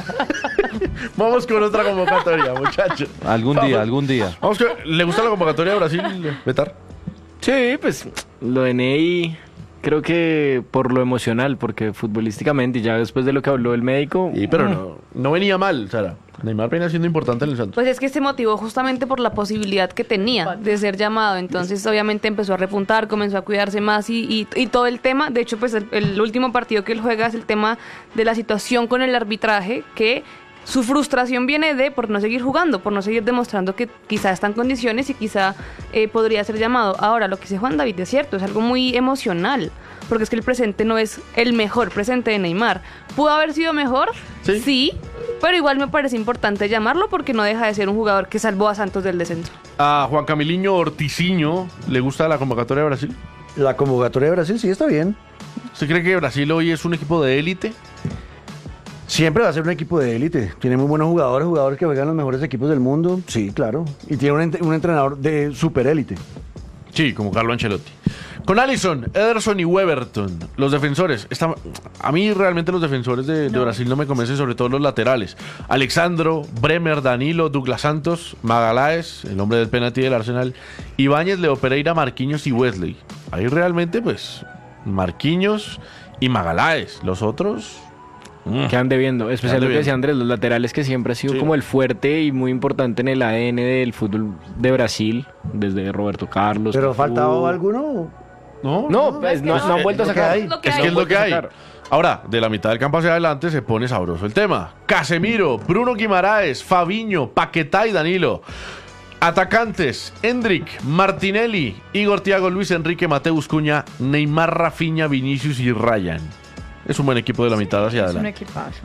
Vamos con otra convocatoria, muchachos. Algún día. Vamos con, ¿le gusta la convocatoria de Brasil, Betar? Sí, pues lo de Ney, creo que por lo emocional, porque futbolísticamente, ya después de lo que habló el médico... Sí, pero no venía mal, Sara. Neymar venía siendo importante en el Santos. Pues es que se motivó justamente por la posibilidad que tenía de ser llamado. Entonces, obviamente, empezó a repuntar, comenzó a cuidarse más y todo el tema. De hecho, pues el último partido que él juega es el tema de la situación con el arbitraje, que su frustración viene de por no seguir jugando, por no seguir demostrando que quizá está en condiciones y quizá podría ser llamado. Ahora, lo que dice Juan David es cierto, es algo muy emocional, porque es que el presente no es el mejor presente de Neymar. ¿Pudo haber sido mejor? Sí, pero igual me parece importante llamarlo porque no deja de ser un jugador que salvó a Santos del descenso. A Juan Camiliño Orticiño, ¿le gusta la convocatoria de Brasil? La convocatoria de Brasil sí está bien. ¿Usted cree que Brasil hoy es un equipo de élite? Siempre va a ser un equipo de élite. Tiene muy buenos jugadores que juegan los mejores equipos del mundo. Sí, claro. Y tiene un entrenador de super élite. Sí, como Carlo Ancelotti. Con Alisson, Ederson y Weberton, los defensores. A mí realmente los defensores de Brasil no me convencen, sobre todo los laterales. Alexandro, Bremer, Danilo, Douglas Santos, Magaláes, el hombre del penalti del Arsenal, Ibáñez, Leo Pereira, Marquinhos y Wesley. Ahí realmente, pues, Marquinhos y Magaláes. Los otros... Quedan debiendo, especialmente lo que decía Andrés, los laterales, que siempre ha sido como el fuerte y muy importante en el ADN del fútbol de Brasil, desde Roberto Carlos. ¿Pero ha faltado alguno? No, pues no han vuelto a sacar. Es que es lo que hay. Ahora, de la mitad del campo hacia adelante se pone sabroso el tema. Casemiro, Bruno Guimaraes, Fabinho, Paquetá y Danilo. Atacantes: Endrick, Martinelli, Igor Thiago, Luis Enrique, Mateus Cunha, Neymar, Rafinha, Vinicius y Ryan. Es un buen equipo de la mitad hacia adelante. Es un equipazo.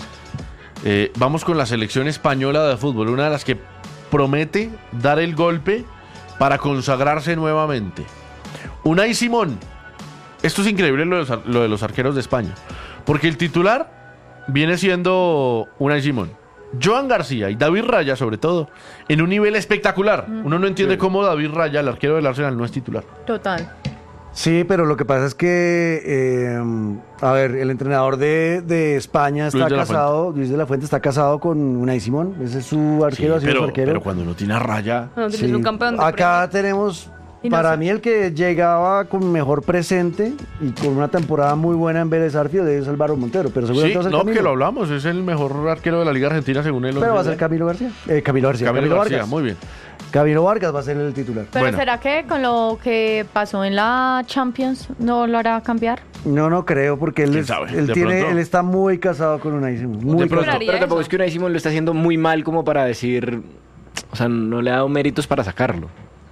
Vamos con la selección española de fútbol, una de las que promete dar el golpe para consagrarse nuevamente. Unai Simón. Esto es increíble lo de los arqueros de España, porque el titular viene siendo Unai Simón, Joan García y David Raya, sobre todo, en un nivel espectacular. Uno no entiende cómo David Raya, el arquero del Arsenal, no es titular. Total. Sí, pero lo que pasa es que, el entrenador de España está casado, Luis de la Fuente está casado con Unai Simón, ese es su arquero, sí, pero cuando uno tiene a Raya... No, tienes un campeón de acá tenemos, para mí el que llegaba con mejor presente y con una temporada muy buena en Vélez Sarsfield es Álvaro Montero, pero seguramente va a ser Camilo. Que lo hablamos, es el mejor arquero de la Liga Argentina según él. Pero va a ser Camilo García. Camilo Vargas. Muy bien. Camilo Vargas va a ser el titular. Pero ¿será que con lo que pasó en la Champions no lo hará cambiar? No creo, porque él está muy casado con Unai Simón. Pero tampoco es que Unai Simón lo está haciendo muy mal como para decir, o sea, no le ha dado méritos para sacarlo.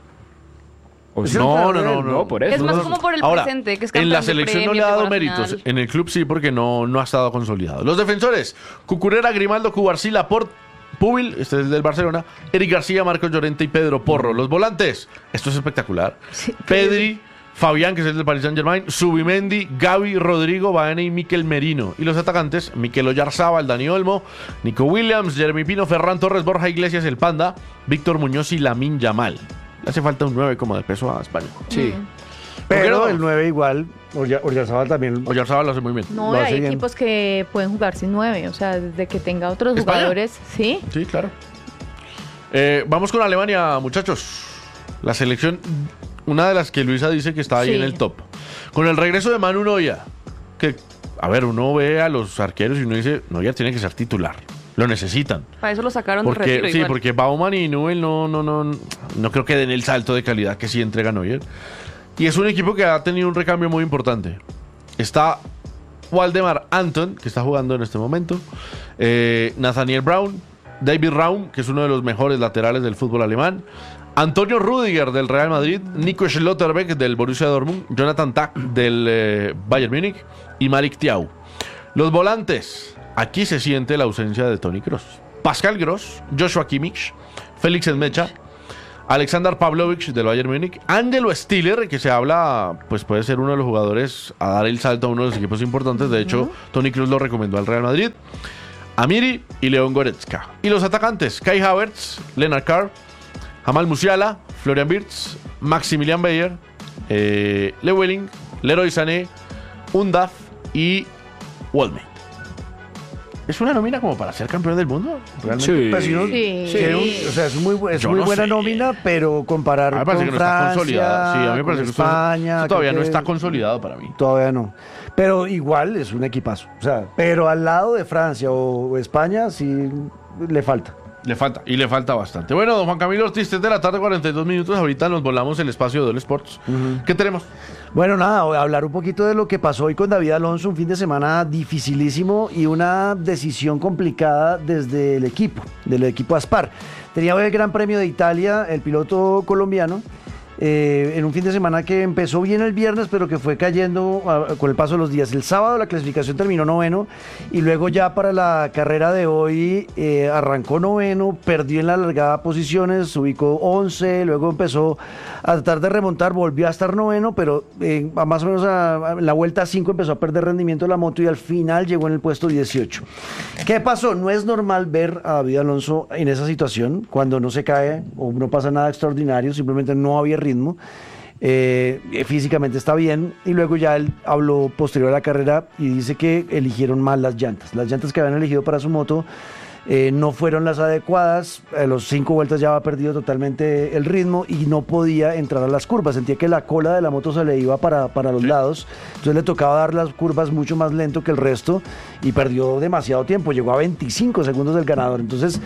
No, por eso. Es más como por el presente, que es en la selección no le ha dado méritos, en el club sí, porque no ha estado consolidado. Los defensores: Cucurella, Grimaldo, Cubarsí, Laporte, Pubil, este es del Barcelona, Eric García, Marcos Llorente y Pedro Porro. Los volantes, esto es espectacular. Sí, Pedri, Fabián, que es el del Paris Saint-Germain, Subimendi, Gavi, Rodrigo, Baena y Mikel Merino. Y los atacantes: Mikel Oyarzábal, Dani Olmo, Nico Williams, Jeremy Pino, Ferran Torres, Borja Iglesias, el Panda, Víctor Muñoz y Lamine Yamal. Le hace falta un 9 como de peso a España. Sí. Pero el 9 igual, Oyarzábal también. Oyarzábal lo hace muy bien. No, Lo hay hace bien. equipos que pueden jugar sin 9, o sea, desde que tenga otros ¿España? jugadores, ¿sí? Sí, claro. Vamos con Alemania, muchachos. La selección, una de las que Luisa dice que está ahí Sí. en el top. Con el regreso de Manu Neuer, que, a ver, uno ve a los arqueros y uno dice, Neuer tiene que ser titular. Lo necesitan. Para eso lo sacaron del Porque, retiro sí, igual. porque Baumann y Nubel no creo que den el salto de calidad que sí entrega Neuer. Y es un equipo que ha tenido un recambio muy importante. Está Waldemar Anton, que está jugando en este momento. Nathaniel Brown. David Raum, que es uno de los mejores laterales del fútbol alemán. Antonio Rüdiger del Real Madrid. Nico Schlotterbeck del Borussia Dortmund. Jonathan Tah del Bayern Múnich. Y Malik Thiaw. Los volantes. Aquí se siente la ausencia de Toni Kroos. Pascal Gross, Joshua Kimmich, Félix Enmecha, Alexander Pavlovich del Bayern Múnich, Angelo Stiller, que se habla, pues puede ser uno de los jugadores a dar el salto a uno de los equipos importantes. De hecho, Toni Kroos lo recomendó al Real Madrid. Amiri y León Goretzka. Y los atacantes, Kai Havertz, Lennart Carr, Jamal Musiala, Florian Wirtz, Maximilian Bayer, Lewelling, Leroy Sané, Undav y Waldmate. ¿Es una nómina como para ser campeón del mundo? ¿Realmente? Sí. Pues, si uno Sí. quiere o sea, es muy Yo muy no buena sé. nómina, pero comparar A mí me con parece que no está Francia, consolidado. Sí, a mí me con parece que esto España, todavía creo no que está consolidado para mí. Todavía no. Pero igual es un equipazo. O sea, pero al lado de Francia o España sí le falta. Le falta, y le falta bastante. Bueno, don Juan Camilo Ortiz, 3 de la tarde, 42 minutos. Ahorita nos volamos el espacio de Dole Sports. ¿Qué tenemos? Bueno, nada, voy a hablar un poquito de lo que pasó hoy con David Alonso, un fin de semana dificilísimo y una decisión complicada desde el equipo, del equipo Aspar. Tenía hoy el Gran Premio de Italia, el piloto colombiano, en un fin de semana que empezó bien el viernes, pero que fue cayendo con el paso de los días. El sábado la clasificación terminó 9º y luego ya para la carrera de hoy arrancó 9º, perdió en la largada posiciones, se ubicó 11, luego empezó a tratar de remontar, volvió a estar 9º, pero más o menos a la vuelta 5 empezó a perder rendimiento la moto y al final llegó en el puesto 18. ¿Qué pasó? No es normal ver a David Alonso en esa situación, cuando no se cae o no pasa nada extraordinario, simplemente no había ritmo. Físicamente está bien y luego ya él habló posterior a la carrera y dice que eligieron mal las llantas que habían elegido para su moto no fueron las adecuadas. A los 5 vueltas ya había perdido totalmente el ritmo y no podía entrar a las curvas, sentía que la cola de la moto se le iba para los lados, entonces le tocaba dar las curvas mucho más lento que el resto y perdió demasiado tiempo, llegó a 25 segundos del ganador. Entonces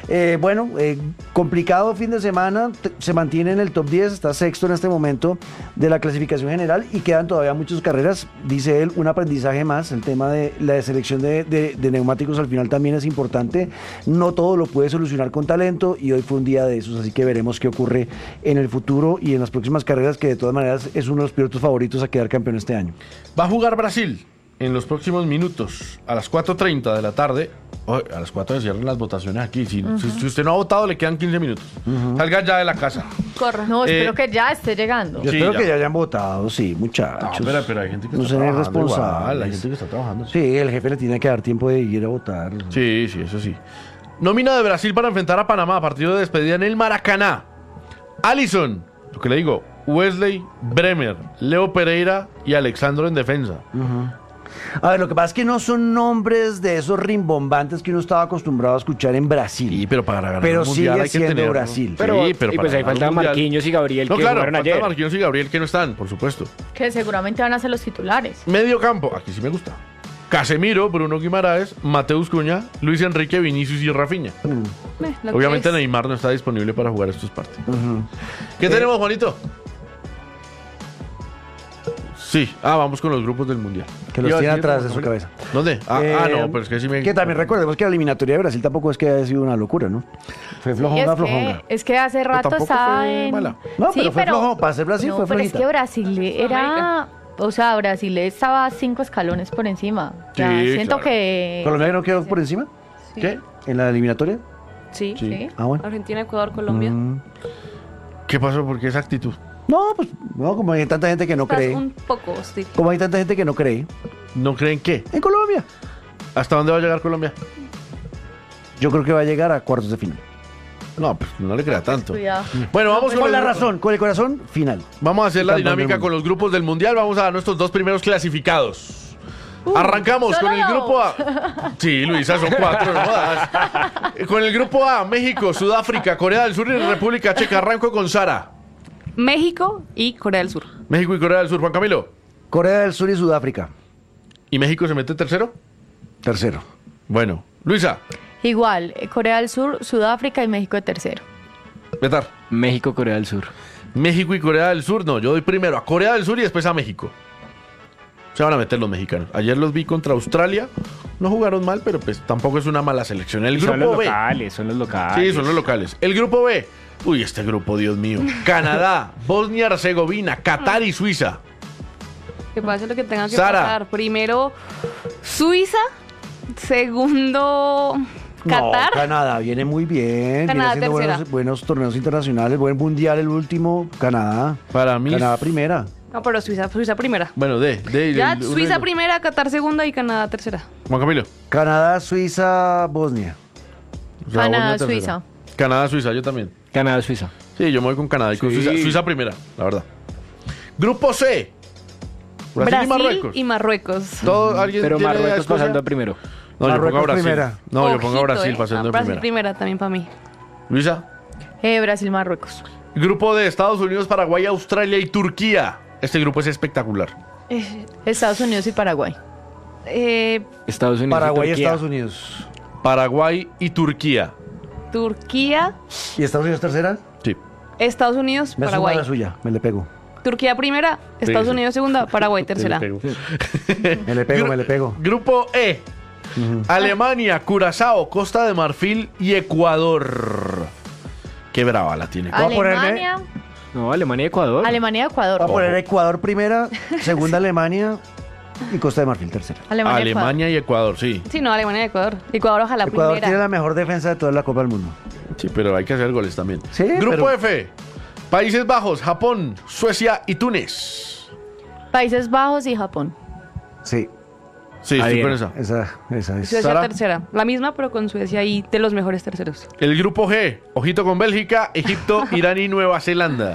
complicado fin de semana, se mantiene en el top 10, está sexto en este momento de la clasificación general y quedan todavía muchas carreras, dice él, un aprendizaje más. El tema de la selección de neumáticos al final también es importante, no todo lo puede solucionar con talento y hoy fue un día de esos, así que veremos qué ocurre en el futuro y en las próximas carreras, que de todas maneras es uno de los pilotos favoritos a quedar campeón este año. Va a jugar Brasil en los próximos minutos a las 4:30 de la tarde. A las 4 se cierran las votaciones aquí. Si usted no ha votado, le quedan 15 minutos. Salga ya de la casa. Corre. No, espero que ya esté llegando. Yo Sí, espero ya. que ya hayan votado, sí, muchachos. No, pero hay gente que no está sean trabajando irresponsables. igual, hay gente que está trabajando. Sí, el jefe le tiene que dar tiempo de ir a votar. Sí, eso sí. Nómina de Brasil para enfrentar a Panamá. Partido de despedida en el Maracaná. Alisson, lo que le digo, Wesley, Bremer, Leo Pereira y Alexandro en defensa. A ver, lo que pasa es que no son nombres de esos rimbombantes que uno estaba acostumbrado a escuchar en Brasil. Sí, pero para ganar Pero un mundial sigue hay que siendo tener Brasil. Pero, sí, pero y pues para ahí ganar falta un mundial- Marquinhos y Gabriel No, que claro, jugaron falta ayer. Marquinhos y Gabriel que no están, por supuesto. Que seguramente van a ser los titulares. Medio campo, aquí sí me gusta. Casemiro, Bruno Guimaraes, Mateus Cunha, Luis Enrique, Vinicius y Rafinha. Lo que Obviamente es. Neymar no está disponible para jugar estos partidos. ¿Qué tenemos, Juanito? Sí, vamos con los grupos del Mundial. Que los Iba a tiene decir, atrás de ¿no? su cabeza. ¿Dónde? No, pero es que sí me... Que también recordemos que la eliminatoria de Brasil tampoco es que haya sido una locura, ¿no? Fue flojonga, flojonga. Es que hace rato tampoco estaba fue en... mala. No, pero fue flojo. Para ser Brasil no, fue pero es flojita. que Brasil era... O sea, Brasil estaba 5 escalones por encima. O sea, Sí, siento claro. que... ¿Colombia no quedó por encima? ¿Qué? ¿En la eliminatoria? Sí. Sí. Ah, bueno. Argentina, Ecuador, Colombia. ¿Qué pasó? ¿Por qué esa actitud? No, pues, no, como hay tanta gente que no Estás cree. un poco hostil. Como hay tanta gente que no cree. ¿No creen qué? En Colombia. ¿Hasta dónde va a llegar Colombia? Yo creo que va a llegar a cuartos de final. No, pues no le crea tanto. Cuidado. Bueno, vamos Con la el- razón, con el corazón, final. Vamos a hacer la Campeón del dinámica mundo. con los grupos del Mundial. Vamos a dar nuestros 2 primeros clasificados. Arrancamos con solo el grupo A. Sí, Luisa, son 4, no jodas. Con el grupo A, México, Sudáfrica, Corea del Sur y República Checa. Arranco con Sara. México y Corea del Sur. México y Corea del Sur. Juan Camilo. Corea del Sur y Sudáfrica. ¿Y México se mete tercero? Tercero. Bueno. Luisa. Igual, Corea del Sur, Sudáfrica y México de tercero. Betar. México, Corea del Sur. México y Corea del Sur. No, yo doy primero a Corea del Sur y después a México. Se van a meter los mexicanos. Ayer los vi contra Australia. No jugaron mal, pero pues tampoco es una mala selección. El Son grupo los B. locales, son los locales. Sí, son los locales. El grupo B. Uy, este grupo, Dios mío. Canadá, Bosnia-Herzegovina, Qatar y Suiza. Que pase lo que tenga que Sara. pasar. Primero, Suiza. Segundo, Qatar. No, Canadá viene muy bien. Canadá, viene haciendo tercera. buenos torneos internacionales. Buen mundial el último. Canadá. Para mí. Canadá primera. No, pero Suiza primera. Bueno, Ya, Suiza primera, Qatar segunda y Canadá tercera. Juan Camilo. Canadá, Suiza, Bosnia. O sea, Canadá, Bosnia tercera. Suiza. Canadá, Suiza, yo también. Canadá, Suiza. Sí, yo me voy con Canadá y con Sí. Suiza. Suiza primera, la verdad. Grupo C. Brasil y Marruecos. y Marruecos. ¿Alguien Pero tiene Marruecos Escocia? pasando primero. No, yo pongo a Marruecos Brasil. primera. No, yo pongo a Ojito, Brasil pasando en Brasil primera. primera también para mí. Luisa. Brasil, Marruecos. Grupo de Estados Unidos, Paraguay, Australia y Turquía. Este grupo es espectacular. Estados Unidos y Paraguay. Estados Unidos. Paraguay y Turquía. Estados Unidos. Paraguay y Turquía. Turquía, ¿Y Estados Unidos tercera? Sí. Estados Unidos, Me suma Paraguay. la suya. Me le pego. Turquía primera, Estados sí. Unidos segunda, Paraguay tercera. Me le pego, me le pego. Grupo E. Alemania, Curazao, Costa de Marfil y Ecuador. Qué brava la tiene. Voy a ponerme- Alemania, No, Alemania y Ecuador. Alemania, Ecuador. Voy a poner Ecuador primera, segunda Alemania y Costa de Marfil tercera. Alemania, Ecuador. Alemania y Ecuador, sí. Sí, no, Alemania y Ecuador. Ecuador ojalá Ecuador primera. tiene la mejor defensa de toda la Copa del Mundo. Sí, pero hay que hacer goles también. Sí, Grupo pero- F. Países Bajos, Japón, Suecia y Túnez. Países Bajos y Japón. Sí, Sí, Ahí estoy con viene. esa. esa es. Suecia Sara. tercera. La misma, pero con Suecia y de los mejores terceros. El grupo G. Ojito con Bélgica, Egipto, Irán y Nueva Zelanda.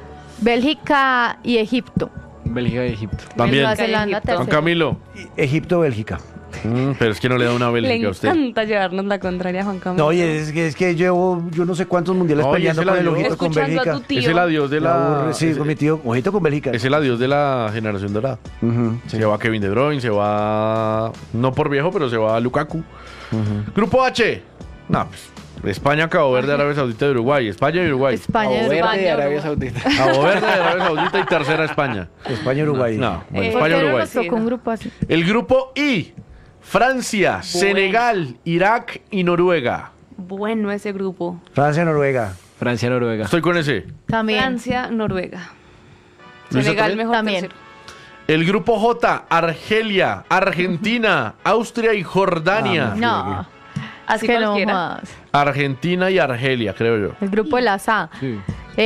Bélgica y Egipto. Bélgica y Egipto. También. Nueva Zelanda, Egipto. Juan tercero. Camilo. Egipto, Bélgica. Pero es que no le da una Le Bélgica a usted. encanta llevarnos la contraria a Juan Camilo. No, oye, es que llevo yo no sé cuántos mundiales Oye, peleando ese la con el dio. ojito con Escuchando a Bélgica. tu tío. Es el adiós de Me aburre, la. sí, con mi tío, ojito con Bélgica. Es el adiós de la generación dorada. Ujú, sí. Se va Kevin De Bruyne, se va. No por viejo, pero se va Lukaku. Grupo H. No, pues. España, Cabo Verde, Arabia Saudita y Uruguay. España y Uruguay. España y Cabo Verde Uruguay. y Arabia Saudita. Cabo Verde, Arabia Saudita y tercera España. España, Uruguay. No, bueno, ¿Por España, qué no Uruguay. nos tocó un grupo así? El grupo I. Francia, Senegal, Irak y Noruega. Bueno ese grupo. Francia, Noruega. Francia, Noruega. Estoy con ese. También. Francia, Noruega. ¿Luisa Senegal también? mejor También. tercero. El grupo J. Argelia, Argentina, Austria y Jordania. No. Así que no cualquiera. más. Argentina y Argelia, creo yo. El grupo de la SA. Sí.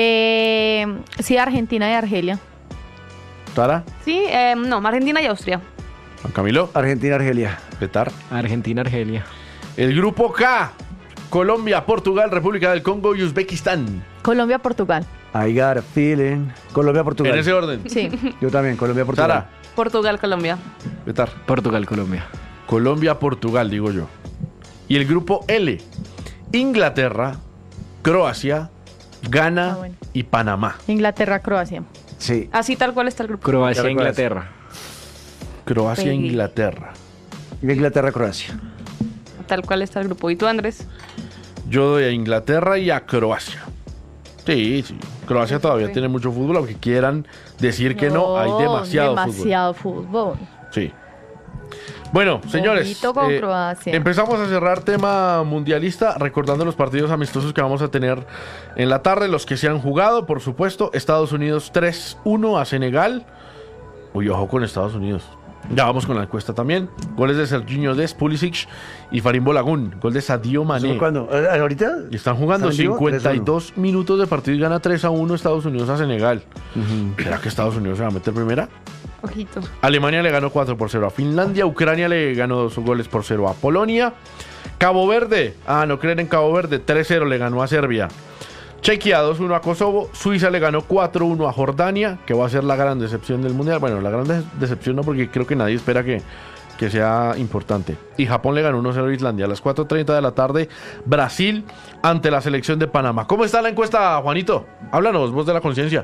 Sí, Argentina y Argelia. ¿Tara? Sí, no, Argentina y Austria. Juan Camilo. Argentina, Argelia. Petar. Argentina, Argelia. El grupo K. Colombia, Portugal, República del Congo y Uzbekistán. Colombia, Portugal. I got a feeling. Colombia, Portugal. En ese orden. Sí. Yo también, Colombia, Portugal. Sara. Portugal, Colombia. Petar. Portugal, Colombia. Colombia, Portugal, digo yo. Y el grupo L. Inglaterra, Croacia, Ghana bueno. y Panamá. Inglaterra, Croacia. Sí. Así tal cual está el grupo. Croacia, Ya recuerdas. Inglaterra. Croacia, Pegué. Inglaterra. Y Inglaterra, Croacia. Tal cual está el grupo. ¿Y tú, Andrés? Yo doy a Inglaterra y a Croacia. Sí, sí. Croacia todavía Sí. tiene mucho fútbol, aunque quieran decir que no, hay demasiado fútbol. Demasiado fútbol. Sí. Bueno, señores, Ojito con Croacia. empezamos a cerrar tema mundialista, recordando los partidos amistosos que vamos a tener en la tarde, los que se han jugado, por supuesto. Estados Unidos 3-1 a Senegal. Uy, ojo con Estados Unidos. Ya vamos con la encuesta también. Goles de Serginho Dest, Pulisic y Farim Bolagun. Gol de Sadio Mané. ¿Cuándo? ¿Ahorita? Y están jugando ¿Están en vivo? 52 minutos de partido y gana 3-1 Estados Unidos a Senegal. ¿Será que Estados Unidos se va a meter primera? Ojito. Alemania le ganó 4-0 a Finlandia. Ucrania le ganó 2-0 a Polonia. Cabo Verde, no creen en Cabo Verde, 3-0 le ganó a Serbia. Chequia 2-1 a Kosovo. Suiza le ganó 4-1 a Jordania, que va a ser la gran decepción del Mundial. Bueno, la gran decepción no, porque creo que nadie espera que sea importante. Y Japón le ganó 1-0 a Islandia. A las 4:30 de la tarde, Brasil ante la selección de Panamá. ¿Cómo está la encuesta, Juanito? Háblanos, voz de la conciencia.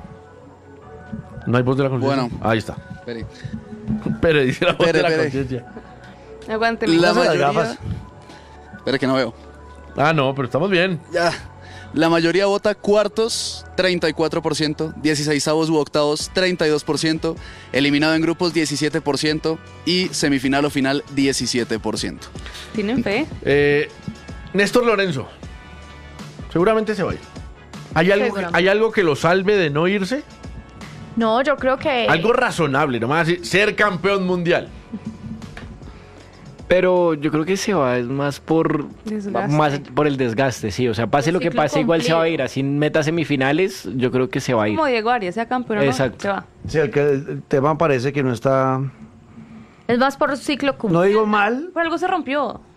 No hay voz de la conciencia. Bueno. Ahí está. Pere dice la voz de la conciencia. Aguánteme. La mayoría... Espera que no veo. No, pero estamos bien. Ya. La mayoría vota cuartos, 34%, 16avos u octavos, 32%, eliminado en grupos, 17% y semifinal o final, 17%. ¿Tienen fe? Néstor Lorenzo, seguramente se va a ir. ¿Hay algo que lo salve de no irse? No, yo creo que... Algo razonable, nomás así, ser campeón mundial. Pero yo creo que se va es más por el desgaste, sí. O sea, pase lo que pase, igual se va a ir. Así meta semifinales, yo creo que se va a ir. Como Diego Arias, sea campeón, exacto. Se va. Sí, el tema parece que no está... Es más por ciclo cumplido. No digo mal. Por algo se rompió.